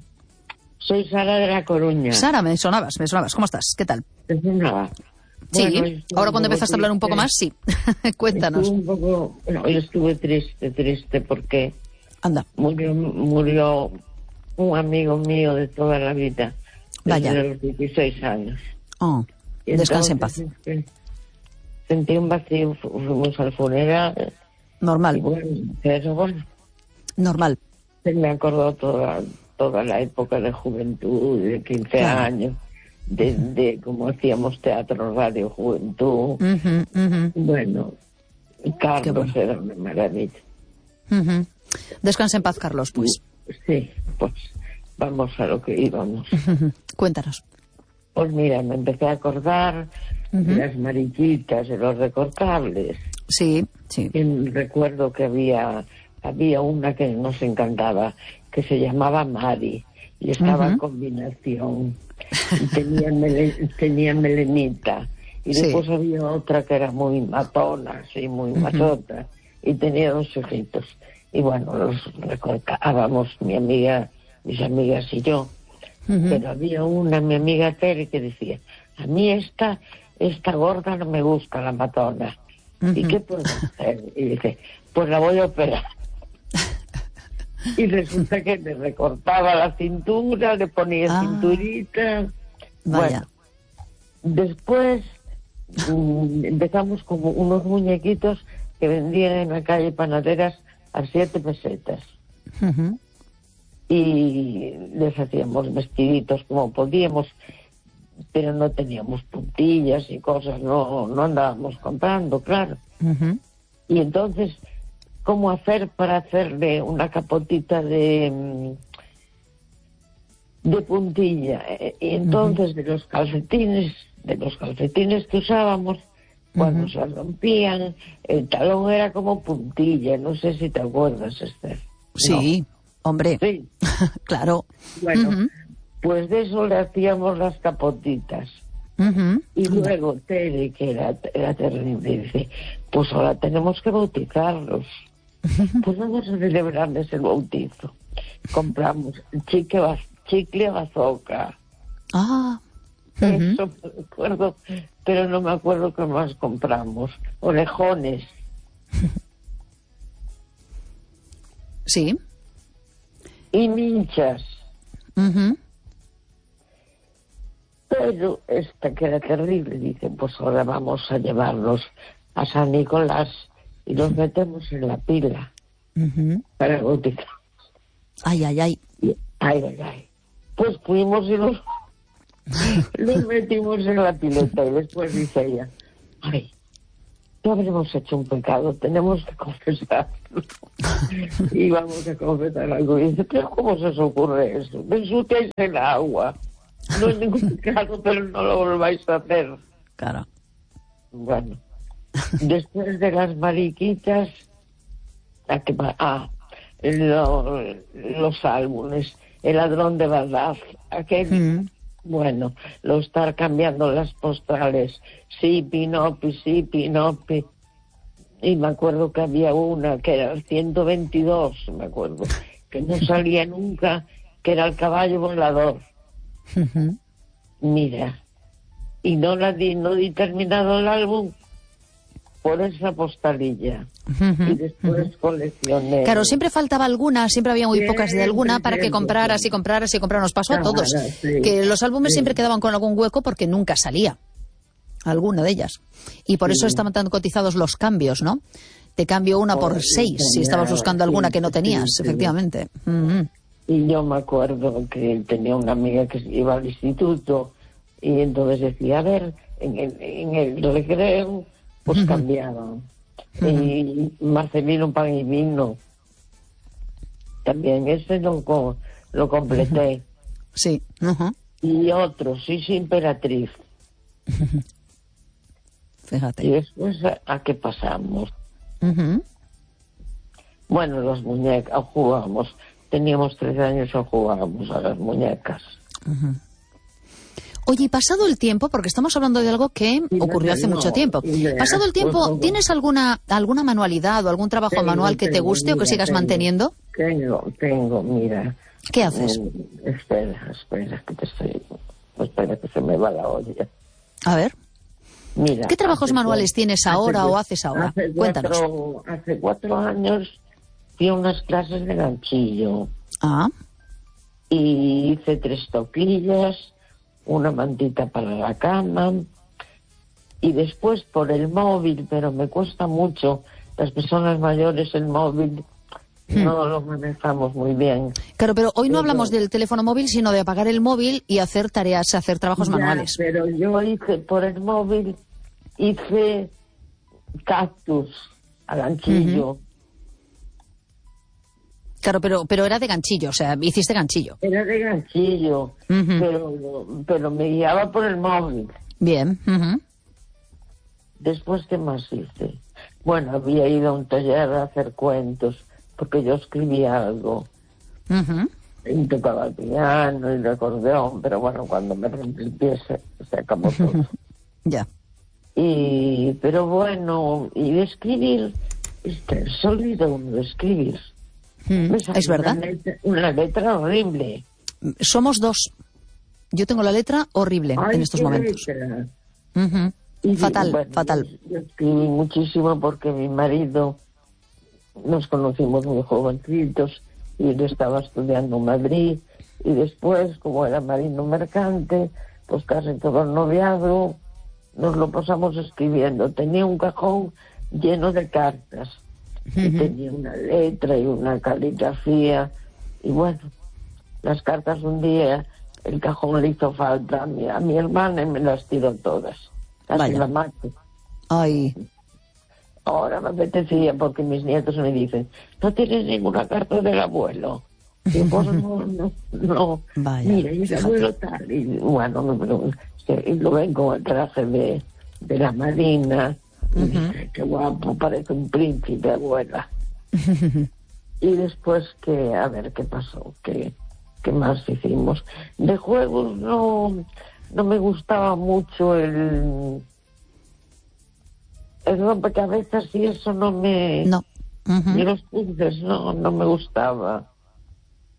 Soy Sara de La Coruña. Sara, me sonabas, me sonabas. ¿Cómo estás? ¿Qué tal? Me sonaba. Sí, bueno, ahora cuando empezaste a hablar un poco más, sí. Cuéntanos. Un poco, bueno, yo estuve triste, triste porque Anda. Murió, murió un amigo mío de toda la vida, Vaya. desde los dieciséis años. Oh, descanse en paz. Este, sentí un vacío, fuimos al funeral. Normal. Y bueno, pero bueno. Normal. Me acordó toda, toda la época de juventud, de quince claro. años. De, de cómo hacíamos teatro, radio, juventud. Uh-huh, uh-huh. Bueno, Carlos bueno. era una maravilla. Uh-huh. Descansa en paz, Carlos, pues. Sí, pues vamos a lo que íbamos. Uh-huh. Cuéntanos. Pues mira, me empecé a acordar uh-huh. de las mariquitas, de los recortables. Sí, sí. Y recuerdo que había, había una que nos encantaba, que se llamaba Mari, y estaba uh-huh. en combinación. Y tenía, mele, tenía melenita y sí. después había otra que era muy matona, así muy uh-huh. machota, y tenía dos hijitos y bueno, los recortábamos mi amiga, mis amigas y yo, uh-huh. pero había una, mi amiga Tere, que decía, a mí esta esta gorda no me gusta, la matona. Uh-huh. ¿Y qué puedo hacer? Y dice, pues la voy a operar. Y resulta que le recortaba la cintura, le ponía ah, cinturita. Vaya. Bueno, después um, empezamos como unos muñequitos que vendían en la calle Panaderas a siete pesetas. Uh-huh. Y les hacíamos vestiditos como podíamos, pero no teníamos puntillas y cosas, no, no andábamos comprando, claro. Uh-huh. Y entonces... ¿Cómo hacer para hacerle una capotita de de puntilla? Y entonces uh-huh. de los calcetines, de los calcetines que usábamos, cuando uh-huh. se rompían, el talón era como puntilla. No sé si te acuerdas, Esther. Sí, no. Hombre. Sí. Claro. Bueno, uh-huh. pues de eso le hacíamos las capotitas. Uh-huh. Y luego Tere, que era, era terrible, dice, pues ahora tenemos que bautizarlos. Pues vamos a celebrarles el bautizo. compramos chicle, chicle bazooka. Ah. Eso me acuerdo, pero no me acuerdo qué más compramos. Orejones. Sí. Y minchas. Uh-huh. Pero esta que era terrible, dice, pues ahora vamos a llevarlos a San Nicolás y los metemos en la pila uh-huh. para bautizar. Ay, ay, ay. Y, ay, ay, ay. Pues fuimos y los, los metimos en la pileta y después dice ella, ay, no habremos hecho un pecado, tenemos que confesarlo. Y vamos a confesar algo. Y dice, pero ¿cómo se os ocurre eso? Me ensuciáis el agua. No es ningún pecado, pero no lo volváis a hacer. Claro. Bueno, después de las mariquitas, ¿a qué va? Ah, lo, los álbumes, El ladrón de verdad, aquel, mm. bueno, lo estar cambiando las postales, sí, Pinopi, sí, Pinopi. Y me acuerdo que había una que era el ciento veintidós, me acuerdo, que no salía nunca, que era el caballo volador. Uh-huh. Mira, y no la di, no di terminado el álbum por esa postalilla. Uh-huh. Y después uh-huh. coleccioné. Claro, siempre faltaba alguna, siempre había muy pocas de alguna para que compraras y compraras y compraras. Nos pasó a todos, sí. que los álbumes sí. siempre quedaban con algún hueco porque nunca salía alguna de ellas. Y por sí. eso estaban tan cotizados los cambios, ¿no? Te cambio una por, por seis si estabas buscando alguna que no tenías, sí, sí. efectivamente. Uh-huh. Y yo me acuerdo que tenía una amiga que iba al instituto y entonces decía, a ver, en el, en el recreo, pues uh-huh. cambiaban. Uh-huh. Y Marcelino Pan y Vino, también ese lo, lo completé. Uh-huh. Sí. Uh-huh. Y otro, sí, sí, Emperatriz. Uh-huh. Fíjate. Y después, ¿a, a qué pasamos? Uh-huh. Bueno, los muñecas, jugábamos. Teníamos trece años y jugábamos a las muñecas. Uh-huh. Oye, y pasado el tiempo, porque estamos hablando de algo que y ocurrió hace no, mucho tiempo. Idea, pasado el tiempo, pues, ¿tienes alguna alguna manualidad o algún trabajo tengo, manual que tengo, te guste mira, o que sigas tengo, manteniendo? Tengo, tengo, mira. ¿Qué haces? Eh, espera, espera, que te estoy... Espera, que se me va la olla. A ver. Mira. ¿Qué trabajos manuales cuatro, tienes ahora hace, o haces ahora? Hace Cuéntanos. Cuatro, hace cuatro años fui a unas clases de ganchillo. Ah. Y hice tres toquillas, una mantita para la cama. Y después por el móvil, pero me cuesta mucho. Las personas mayores el móvil hmm. no lo manejamos muy bien. Claro, pero hoy no pero, hablamos del teléfono móvil, sino de apagar el móvil y hacer tareas, hacer trabajos ya, manuales. Pero yo hice por el móvil, hice cactus a ganchillo. Uh-huh. Claro, pero pero era de ganchillo, o sea, hiciste ganchillo. Era de ganchillo, uh-huh. pero, pero me guiaba por el móvil. Bien. Uh-huh. Después, ¿qué más hice? Bueno, había ido a un taller a hacer cuentos, porque yo escribía algo. Uh-huh. Y tocaba el piano y el acordeón, pero bueno, cuando me rompí el pie se, se acabó todo. Ya. Y, pero bueno, y de escribir, este, se olvida uno de escribir. Mm, es verdad. Una letra, una letra horrible. Somos dos. Yo tengo la letra horrible Ay, en estos momentos. Uh-huh. Y, fatal, bueno, fatal. Yo escribí muchísimo porque mi marido, nos conocimos muy jovencitos y él estaba estudiando en Madrid y después, como era marino mercante, pues casi todo el noviazgo nos lo pasamos escribiendo. Tenía un cajón lleno de cartas. Y tenía una letra y una caligrafía y bueno, las cartas un día el cajón le hizo falta a mi, a mi hermana y me las tiró todas, casi Vaya. la mato. Ay. Ahora me apetecía porque mis nietos me dicen, ¿no tienes ninguna carta del abuelo? Y yo, pues no, no, no. Vaya, mira, y el abuelo tal, y bueno, me, me, y lo ven con el traje de, de la marina. Uh-huh. Dije, qué guapo, parece un príncipe, abuela. Y después que, a ver qué pasó, qué, qué más hicimos. De juegos no, no me gustaba mucho el, el rompecabezas y eso no me... No. Uh-huh. Y los puzzles no, no me gustaba.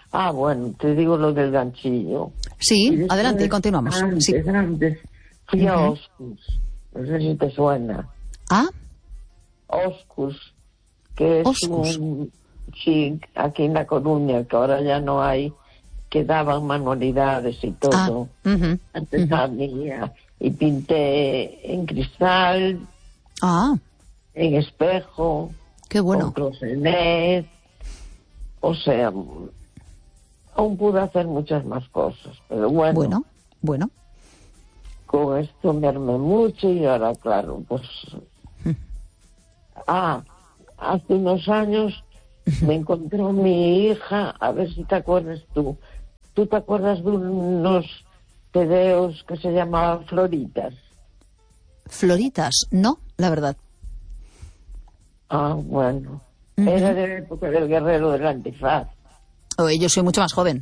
Ah, bueno, te digo lo del ganchillo. Sí, después, adelante, continuamos. Antes, Sí. antes, fui a Uh-huh. Oscus. No sé si te suena. ¿Ah? Oscus, que es Oscus. un... Sí, aquí en La Coruña, que ahora ya no hay, que daban manualidades y todo. Ah, uh-huh, artesanía. Uh-huh. Y pinté en cristal, ah, en espejo, qué bueno. con closenet. O sea, aún pude hacer muchas más cosas, pero bueno. Bueno, bueno. Con esto me armé mucho y ahora, claro, pues... Mm. Ah, hace unos años me encontró mi hija, a ver si te acuerdas tú. ¿Tú te acuerdas de unos tebeos que se llamaban Floritas? Floritas, no, la verdad. Ah, bueno. Uh-huh. Era de la época del guerrero del antifaz. Oh, yo soy mucho más joven.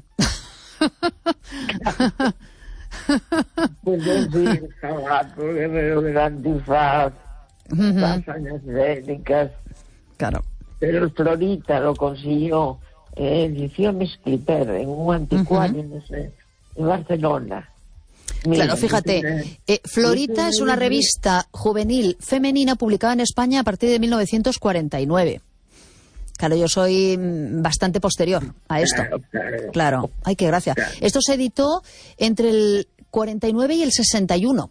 Pues yo sí, el jabato, el guerrero del antifaz, uh-huh. Las hazañas bélicas. Claro. Pero el Florita lo consiguió eh, Ediciones Clipper en un anticuario, uh-huh. no sé, en Barcelona. Mira, claro, fíjate, eh, Florita es una revista juvenil femenina publicada en España a partir de mil novecientos cuarenta y nueve. Claro, yo soy bastante posterior a esto. Claro, claro. Claro. Ay, qué gracia. Claro. Esto se editó entre el cuarenta y nueve y el sesenta y uno.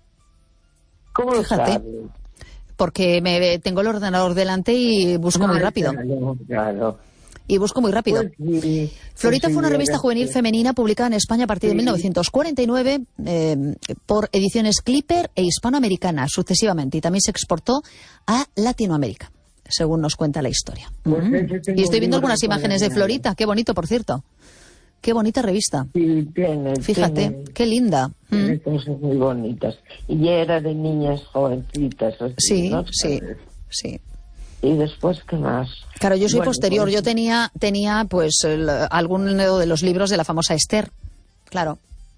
¿Cómo lo Fíjate. sabes? Porque me tengo el ordenador delante y busco muy rápido. Claro, claro. Y busco muy rápido. Pues sí, Florita pues fue una sí, revista juvenil sí. femenina publicada en España a partir de Sí. mil novecientos cuarenta y nueve eh, por Ediciones Clipper e Hispanoamericana sucesivamente, y también se exportó a Latinoamérica, según nos cuenta la historia. Pues Mm. ese tengo Y estoy viendo libro algunas imágenes de para Florita, qué bonito, por cierto. Qué bonita revista. Sí, tiene. Fíjate, tiene, qué linda. tiene Mm. cosas muy bonitas. Y era de niñas jovencitas. Así, Sí, ¿no? sí, sí. Y después, ¿qué más? Claro, yo soy Bueno, posterior. pues- Yo tenía, tenía pues, el, algún de los libros de la famosa Esther. Claro.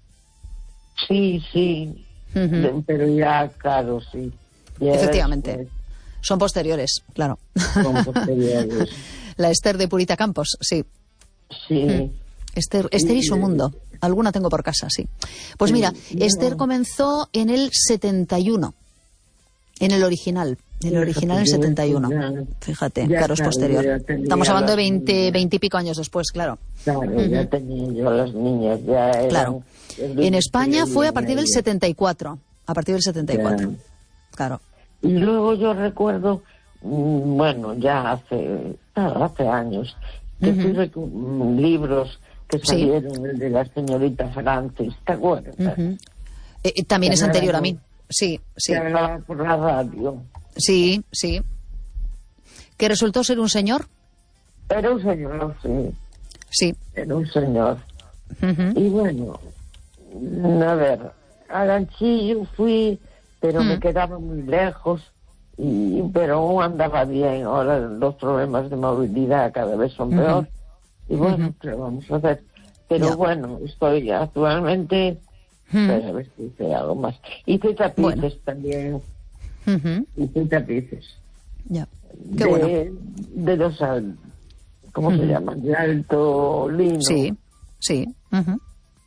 Sí, sí. Ujú. De- pero ya, claro, sí. Ya Efectivamente. después, Son posteriores, claro. con posteriores. La Esther de Purita Campos, sí. Sí. Esther, Esther y su mundo. Alguna tengo por casa, sí. Pues mira, Sí, no. Esther comenzó en el setenta y uno. En el original. En el Fíjate, original en el yo setenta y uno. ya- Fíjate, ya, claro, es claro, posterior. ya tenía Estamos hablando de las veinte, niñas. veinte y pico años después, claro. Claro, ya Ujú. tenía yo a las niñas, ya eran... Claro. En España fue a partir del setenta y cuatro. A partir del setenta y cuatro. Ya. Claro. Y luego yo recuerdo, mm, bueno, ya hace, ah, hace años, que Ujú. fui recu- mm, libros que Sí. salieron, el de la señorita Francis, ¿te acuerdas? Ujú. Eh, eh, también Que es hablaba anterior a por- mí. Sí, sí. Que hablaba por la radio. Sí, sí. ¿Que resultó ser un señor? Era un señor, sí, Sí. era un señor. Ujú. Y bueno, mm, a ver, a Ganchillo fui, pero Mm. me quedaba muy lejos, y pero aún andaba bien. Ahora los problemas de movilidad cada vez son Ujú. peor. Y bueno, Ujú. ¿qué vamos a hacer? Pero Ya. bueno, estoy actualmente, Mm. pues, a ver si hice algo más. Hice tapices Bueno. también, Ujú. hice tapices. Ya. Qué de, bueno. de los, al- ¿cómo se Ujú. llaman? De alto lino. Sí, sí. Ujú.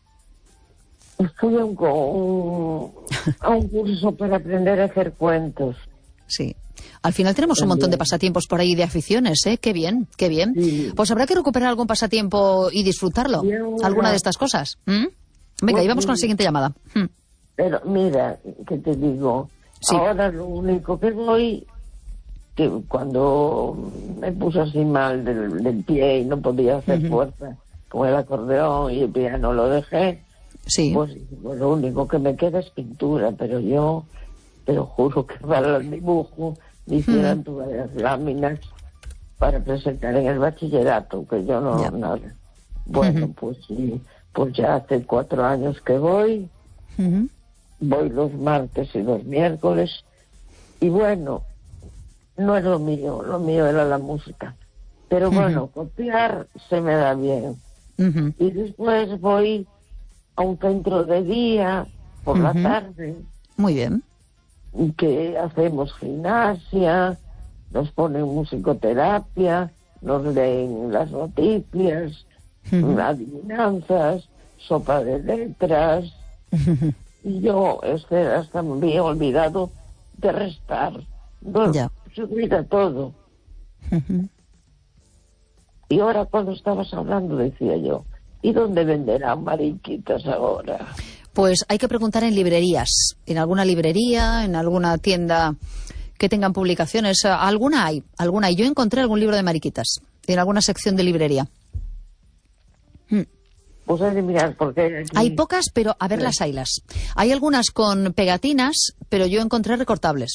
Fui a un, co- un- a un curso para aprender a hacer cuentos. Sí. Al final tenemos un montón de pasatiempos por ahí, de aficiones, ¿eh? Qué bien, qué bien. Sí. Pues habrá que recuperar algún pasatiempo y disfrutarlo. Y ahora- Alguna de estas cosas. ¿Mm? Venga, Pues y vamos con la sí. siguiente llamada. Mm. Pero mira, que te digo, Sí. ahora lo único que voy, que cuando me puse así mal del, del pie y no podía hacer Ujú. fuerza con el acordeón y el piano lo dejé, Sí. pues, pues lo único que me queda es pintura, pero yo te lo juro que para el dibujo me hicieran todas las láminas para presentar en el bachillerato, que yo no, Ya. nada. Bueno, Ujú. pues sí, pues ya hace cuatro años que voy, Ujú. voy los martes y los miércoles, y bueno, no es lo mío, lo mío era la música. Pero bueno, copiar se me da bien. Ujú. Y después voy a un centro de día por la Ujú. tarde, Muy bien. que hacemos gimnasia, nos ponen musicoterapia, nos leen las noticias, uh-huh. adivinanzas, sopa de letras. Uh-huh. Y yo este, hasta me había olvidado de restar. Bueno, ya. Se olvida todo. Uh-huh. Y ahora cuando estabas hablando decía yo, ¿y dónde venderán mariquitas ahora? Pues hay que preguntar en librerías, en alguna librería, en alguna tienda que tengan publicaciones. Alguna hay, alguna hay. Yo encontré algún libro de mariquitas en alguna sección de librería. Hmm. Pues hay que mirar porque hay, aquí... hay pocas, pero a ver, sí. Las haylas. Hay algunas con pegatinas, pero yo encontré recortables.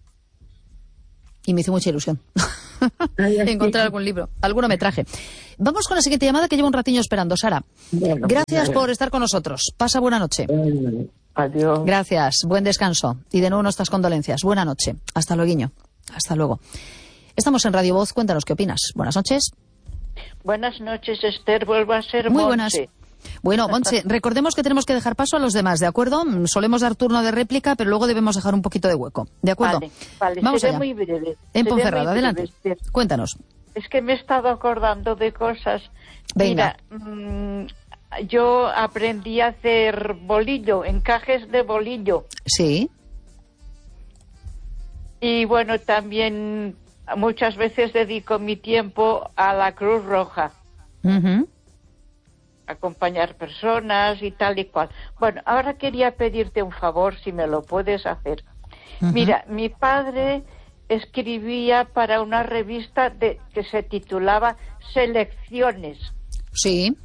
Y me hizo mucha ilusión encontrar algún libro, alguno me traje. Vamos con la siguiente llamada que llevo un ratiño esperando, Sara. Bueno, gracias por estar con nosotros. Pasa buena noche. Bueno, adiós. Gracias, buen descanso. Y de nuevo nuestras condolencias. Buena noche. Hasta luego, guiño. Hasta luego. Estamos en Radio Voz. Cuéntanos qué opinas. Buenas noches. Buenas noches, Esther. Vuelvo a ser Muy Montse. Buenas. Bueno, Montse, recordemos que tenemos que dejar paso a los demás, ¿de acuerdo? Solemos dar turno de réplica, pero luego debemos dejar un poquito de hueco, ¿de acuerdo? Vale, vale. Vamos Seré allá. Muy breve. En Seré Ponferrada, muy adelante. Breve. Cuéntanos. Es que me he estado acordando de cosas. Venga. Mira, mmm, yo aprendí a hacer bolillo, encajes de bolillo. Sí. Y bueno, también muchas veces dedico mi tiempo a la Cruz Roja. Uh-huh. Acompañar personas y tal y cual. Bueno, ahora quería pedirte un favor, si me lo puedes hacer. Uh-huh. Mira, mi padre escribía para una revista de, que se titulaba Selecciones. Sí.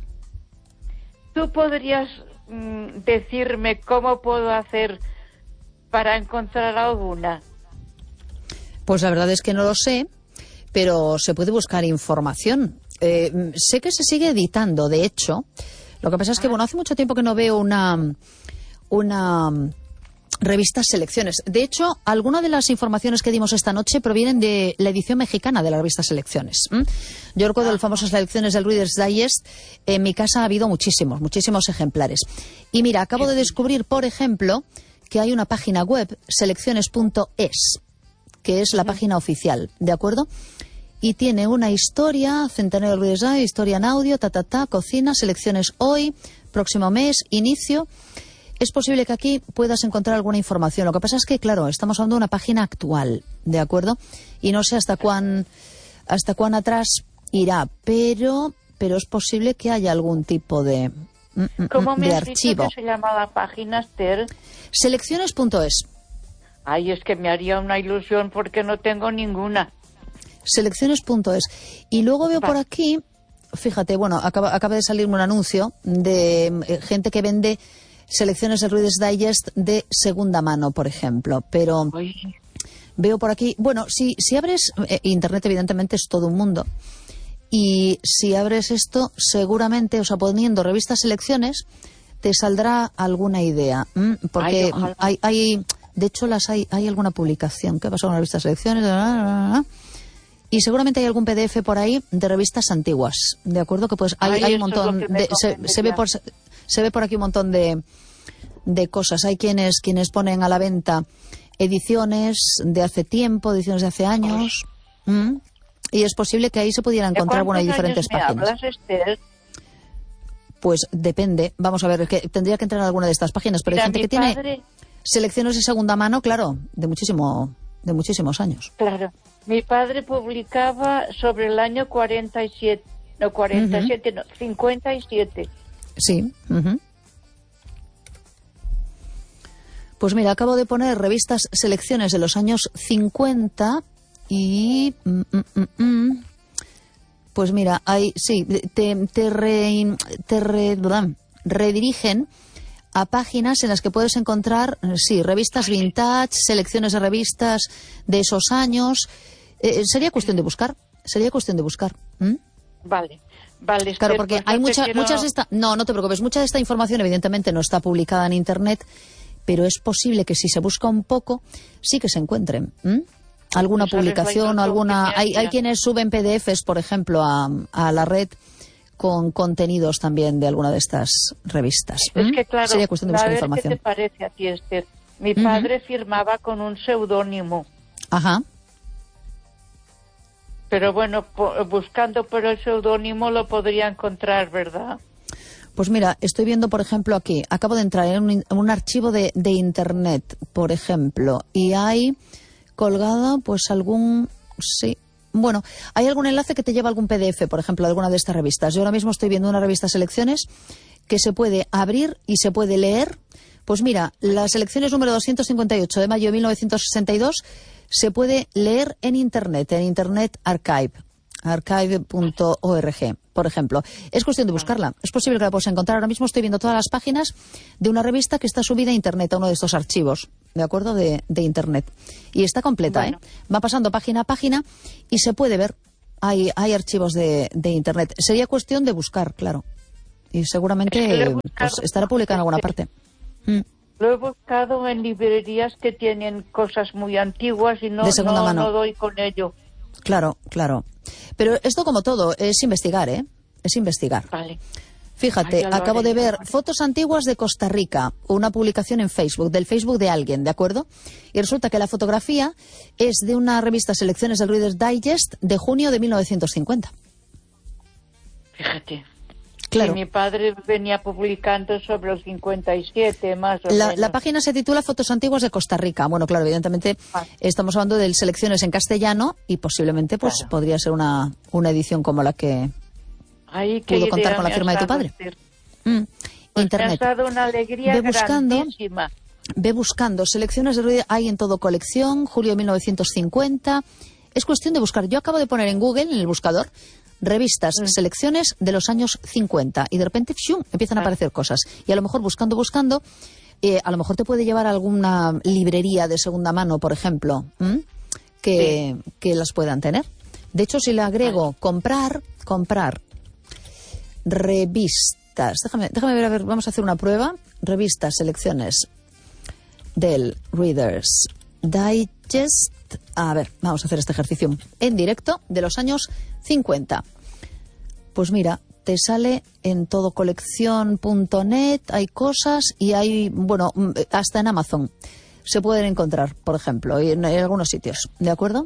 ¿Tú podrías mm, decirme cómo puedo hacer para encontrar alguna? Pues la verdad es que no lo sé, pero se puede buscar información. Eh, sé que se sigue editando, de hecho. Lo que pasa es que, bueno, hace mucho tiempo que no veo una, una revista Selecciones. De hecho, algunas de las informaciones que dimos esta noche provienen de la edición mexicana de la revista Selecciones. ¿Mm? Yo recuerdo las famosas selecciones del Reader's Digest. En mi casa ha habido muchísimos, muchísimos ejemplares. Y mira, acabo de descubrir, por ejemplo, que hay una página web, selecciones punto es, que es la página oficial, ¿de acuerdo? Y tiene una historia, centenario del Reader's Digest, historia en audio, ta, ta, ta, cocina, selecciones hoy, próximo mes, inicio. Es posible que aquí puedas encontrar alguna información. Lo que pasa es que, claro, estamos hablando de una página actual, ¿de acuerdo? Y no sé hasta cuán, hasta cuán atrás irá, pero, pero es posible que haya algún tipo de, ¿Cómo me de has archivo. dicho que se llama la página, Esther? selecciones punto es. Ay, es que me haría una ilusión porque no tengo ninguna. selecciones punto es. Y luego veo por aquí, fíjate, bueno, acaba, acaba de salirme un anuncio de eh, gente que vende selecciones del Reader's Digest de segunda mano, por ejemplo. Pero Ay. Veo por aquí, bueno, si, si abres, eh, Internet evidentemente es todo un mundo. Y si abres esto, seguramente, o sea, poniendo revista Selecciones, te saldrá alguna idea. ¿m? Porque Ay, hay, hay, de hecho, las hay, hay alguna publicación. ¿Qué pasó con la revista Selecciones? Y seguramente hay algún P D F por ahí de revistas antiguas, ¿de acuerdo? Que pues hay, Ay, hay un montón de, se, se ve por se ve por aquí un montón de, de cosas. Hay quienes quienes ponen a la venta ediciones de hace tiempo, ediciones de hace años, ¿Mm? y es posible que ahí se pudiera encontrar, bueno, hay diferentes me páginas. Hablas, Esther? Pues depende, vamos a ver, es que tendría que entrar en alguna de estas páginas, pero Mira, hay gente que padre... tiene selecciones de segunda mano, claro, de muchísimo, de muchísimos años. Claro. Mi padre publicaba sobre el año cuarenta y siete, no, cuarenta y siete, uh-huh. no, cincuenta y siete. Sí. Uh-huh. Pues mira, acabo de poner revistas selecciones de los años cincuenta y... Mm, mm, mm, pues mira, hay, sí, te, te, re, te re, redirigen a páginas en las que puedes encontrar, sí, revistas vintage, selecciones de revistas de esos años. Eh, sería cuestión de buscar, sería cuestión de buscar. ¿Mm? Vale, vale. Claro, porque pues hay no mucha, quiero... muchas de esta, no, no te preocupes, mucha de esta información evidentemente no está publicada en Internet, pero es posible que si se busca un poco, sí que se encuentren. ¿Mm? Alguna pues publicación o alguna... Hay, hay quienes suben P D Fs, por ejemplo, a, a la red con contenidos también de alguna de estas revistas. ¿Mm? Es que, claro, sería cuestión de buscar a ver información. ¿Qué te parece a ti, Esther? Mi uh-huh. padre firmaba con un seudónimo. Ajá. Pero bueno, po buscando por el seudónimo lo podría encontrar, ¿verdad? Pues mira, estoy viendo, por ejemplo, aquí, acabo de entrar en un, en un archivo de, de Internet, por ejemplo, y hay colgado, pues, algún... sí... Bueno, hay algún enlace que te lleva a algún P D F, por ejemplo, de alguna de estas revistas. Yo ahora mismo estoy viendo una revista Selecciones que se puede abrir y se puede leer. Pues mira, las Selecciones número doscientos cincuenta y ocho de mayo de mil novecientos sesenta y dos se puede leer en Internet, en Internet Archive, archive punto org, por ejemplo. Es cuestión de buscarla. Es posible que la puedas encontrar. Ahora mismo estoy viendo todas las páginas de una revista que está subida a Internet, a uno de estos archivos, ¿de acuerdo? De, de Internet. Y está completa, bueno. ¿eh? Va pasando página a página y se puede ver. Hay, hay archivos de, de Internet. Sería cuestión de buscar, claro. Y seguramente pues, estará publicado en alguna parte. Mm. Lo he buscado en librerías que tienen cosas muy antiguas y no, de segunda no, mano. no doy con ello. Claro, claro. Pero esto, como todo, es investigar, ¿eh? Es investigar. Vale. Fíjate, Ay, acabo de ver ahora. fotos antiguas de Costa Rica, una publicación en Facebook, del Facebook de alguien, ¿de acuerdo? Y resulta que la fotografía es de una revista Selecciones del Reader's Digest de junio de mil novecientos cincuenta. Fíjate. Claro. Sí, mi padre venía publicando sobre el cincuenta y siete, más o la, menos. La página se titula Fotos antiguas de Costa Rica. Bueno, claro, evidentemente ah. estamos hablando de Selecciones en castellano y posiblemente pues claro. podría ser una, una edición como la que Ay, pudo contar con la firma de tu padre. Mm. Pues Internet. Me has dado una alegría ve buscando, grandísima. Ve buscando. Selecciones de ruido hay en todo colección, julio de mil novecientos cincuenta. Es cuestión de buscar. Yo acabo de poner en Google, en el buscador, revistas, mm. selecciones de los años cincuenta y de repente ¡shum!, empiezan a aparecer cosas. Y a lo mejor buscando, buscando, eh, a lo mejor te puede llevar a alguna librería de segunda mano, por ejemplo, que, sí. que las puedan tener. De hecho, si le agrego vale. comprar, comprar revistas, déjame, déjame ver, a ver, vamos a hacer una prueba. Revistas, selecciones del Reader's Digest. A ver, vamos a hacer este ejercicio en directo de los años cincuenta. Pues mira, te sale en todo colección punto net, hay cosas y hay, bueno, hasta en Amazon se pueden encontrar, por ejemplo, y en, en algunos sitios, ¿de acuerdo?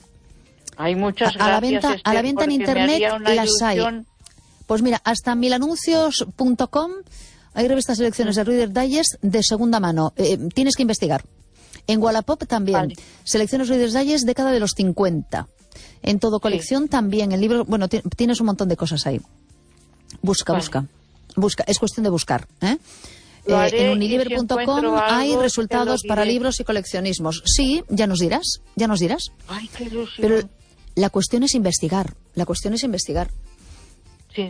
Hay muchas a, a la venta, gracias, a la venta en Internet las ilusión. hay. Pues mira, hasta milanuncios punto com hay revistas selecciones de Reader's Digest de segunda mano. Eh, tienes que investigar. En Wallapop también. Vale. Selecciones Reader's Digest década de los cincuenta. En todo colección sí. también. En libros, bueno, tienes un montón de cosas ahí. Busca, vale. busca. Busca. Es cuestión de buscar. ¿eh? Eh, en uniliber punto com si hay resultados para libros y coleccionismos. Sí, ya nos dirás. Ya nos dirás. Ay, qué ilusión. Pero la cuestión es investigar. La cuestión es investigar. Sí.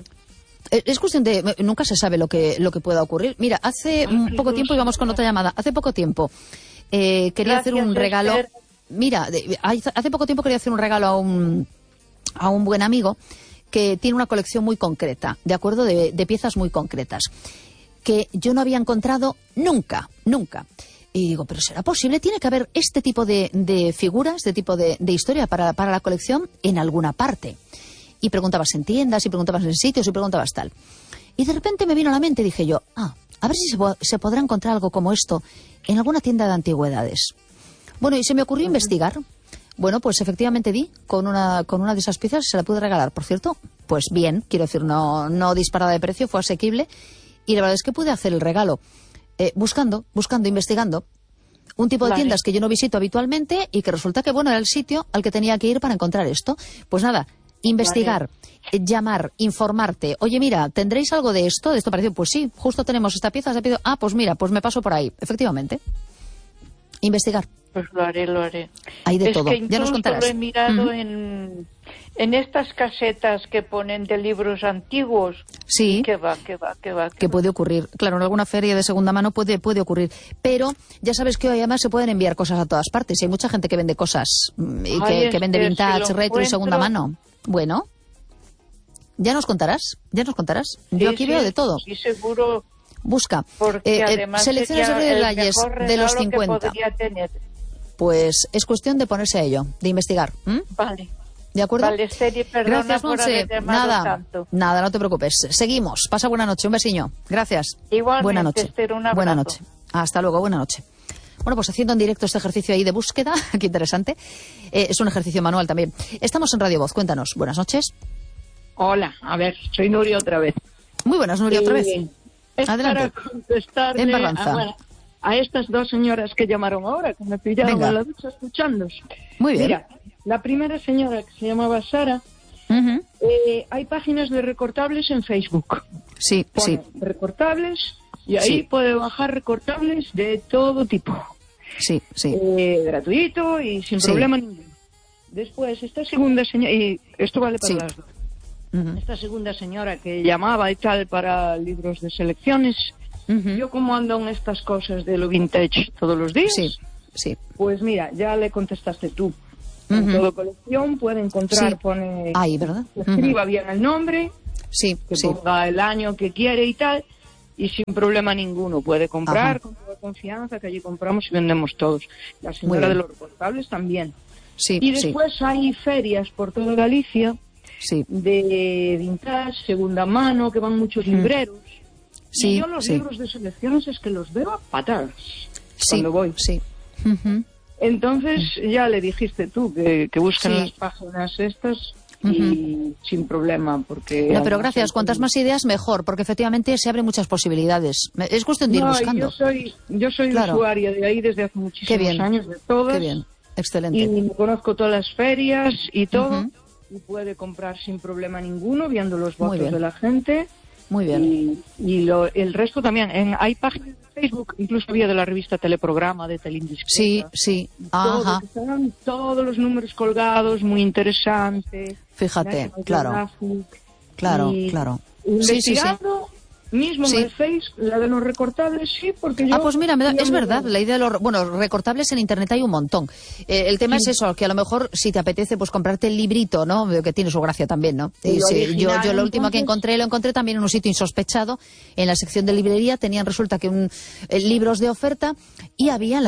Es cuestión de... Nunca se sabe lo que, lo que pueda ocurrir. Mira, hace Ay, poco tiempo, y vamos con otra llamada, hace poco tiempo eh, quería Gracias, hacer un regalo... Esther. Mira, de, hace poco tiempo quería hacer un regalo a un, a un buen amigo que tiene una colección muy concreta, ¿de acuerdo? De, de piezas muy concretas, que yo no había encontrado nunca, nunca. Y digo, ¿pero será posible? Tiene que haber este tipo de, de figuras, este tipo de, de historia para, para la colección en alguna parte. Y preguntabas en tiendas, y preguntabas en sitios, y preguntabas tal. Y de repente me vino a la mente, dije yo, ah, a ver si se, se podrá encontrar algo como esto en alguna tienda de antigüedades. Bueno, y se me ocurrió uh-huh. investigar. Bueno, pues efectivamente di con una, con una de esas piezas, se la pude regalar. Por cierto, pues bien, quiero decir, no, no disparada de precio, fue asequible. Y la verdad es que pude hacer el regalo. Eh, buscando, buscando, investigando. Un tipo de vale. tiendas que yo no visito habitualmente y que resulta que, bueno, era el sitio al que tenía que ir para encontrar esto. Pues nada, investigar, vale. llamar, informarte. Oye, mira, ¿tendréis algo de esto? ¿De esto parecido? Pues sí, justo tenemos esta pieza. Se ha pedido, ah, pues mira, pues me paso por ahí. Efectivamente. Investigar. Pues lo haré, lo haré. Hay de es todo. Que ya nos contarás. Lo he mirado uh-huh. en, en estas casetas que ponen de libros antiguos. Sí. Que va, que va, que va. Que va. puede ocurrir. Claro, en alguna feria de segunda mano puede, puede ocurrir. Pero ya sabes que hoy además se pueden enviar cosas a todas partes. Y hay mucha gente que vende cosas, y que, Ay, que vende si vintage, retro encuentro... y segunda mano. Bueno, ya nos contarás. Ya nos contarás. Sí, Yo aquí sí, veo de todo. Sí, seguro. Busca. Porque eh, además selecciones de Reader's Digest de los cincuenta. Pues es cuestión de ponerse a ello, de investigar. ¿Mm? Vale. ¿De acuerdo? Vale, Esther, y perdona Gracias, por Monse. haber llamado Nada, tanto. nada, no te preocupes. Seguimos. Pasa buena noche. Un besiño. Gracias. Igualmente, buena noche. Esther, un abrazo. Buena noche. Hasta luego. Buena noche. Bueno, pues haciendo en directo este ejercicio ahí de búsqueda, qué interesante. Eh, es un ejercicio manual también. Estamos en Radio Voz, cuéntanos. Buenas noches. Hola, a ver, soy Nuria otra vez. Muy buenas, Nuria, otra vez. Es Adelante. para contestarle En a, Barbanza. bueno, a estas dos señoras que llamaron ahora, que me pillaron Venga. en la ducha escuchándos. Muy bien. Mira, la primera señora, que se llamaba Sara, Uh-huh. eh, hay páginas de recortables en Facebook. Sí, Pone sí, recortables y ahí Sí. puede bajar recortables de todo tipo. sí, sí. Eh, gratuito y sin Sí. problema ninguno. Después, esta segunda señora, y esto vale para Sí. las dos. Uh-huh. Esta segunda señora que llamaba y tal para libros de selecciones, Uh-huh. yo como ando en estas cosas de lo vintage todos los días, Sí, sí. pues mira, ya le contestaste tú. En Ujú. todo colección puede encontrar, Sí. pone, Ahí, ¿verdad? que escriba bien el nombre, Sí, que sí. ponga el año que quiere y tal, y sin problema ninguno puede comprar Ajá. con toda confianza, que allí compramos y vendemos todos. La señora bien. de los recortables también. Sí, Y sí, después hay ferias por toda Galicia sí. de vintage, segunda mano, que van muchos libreros. Sí, y yo los sí. libros de selecciones es que los veo a patadas Sí, cuando voy. sí. Ujú. Entonces ya le dijiste tú que, que busquen Sí. las páginas estas y sin problema, porque... No, pero además gracias. hay- Cuantas más ideas, mejor, porque efectivamente se abren muchas posibilidades. Me- Es cuestión de ir No, y buscando. yo soy, yo soy Claro. usuaria de ahí desde hace Qué muchísimos bien. años, de todas. Qué bien. Excelente. Y me conozco todas las ferias y todo. Ujú. Y puede comprar sin problema ninguno, viendo los Muy votos bien. de la gente. Muy bien. Y, y lo, el resto también. En, hay páginas de Facebook, incluso había de la revista Teleprograma, de Telindiscreta. Sí, sí. Todo, Ajá. que están todos los números colgados, muy interesante. Fíjate, National claro. Geographic. Claro, Y claro. Sí, sí, sí. Investigando, mismo Sí. en el Face, la de los recortables, sí, porque yo... Ah, pues mira, me da- yo es me- verdad, la idea de los... Bueno, recortables en Internet hay un montón. Eh, el tema es eso, que a lo mejor si te apetece pues comprarte el librito, ¿no? Que tiene su gracia también, ¿no? Y Y lo sí, original, yo, yo lo último que entonces- encontré, lo encontré también en un sitio insospechado, en la sección de librería, tenían resulta que un eh, libros de oferta y había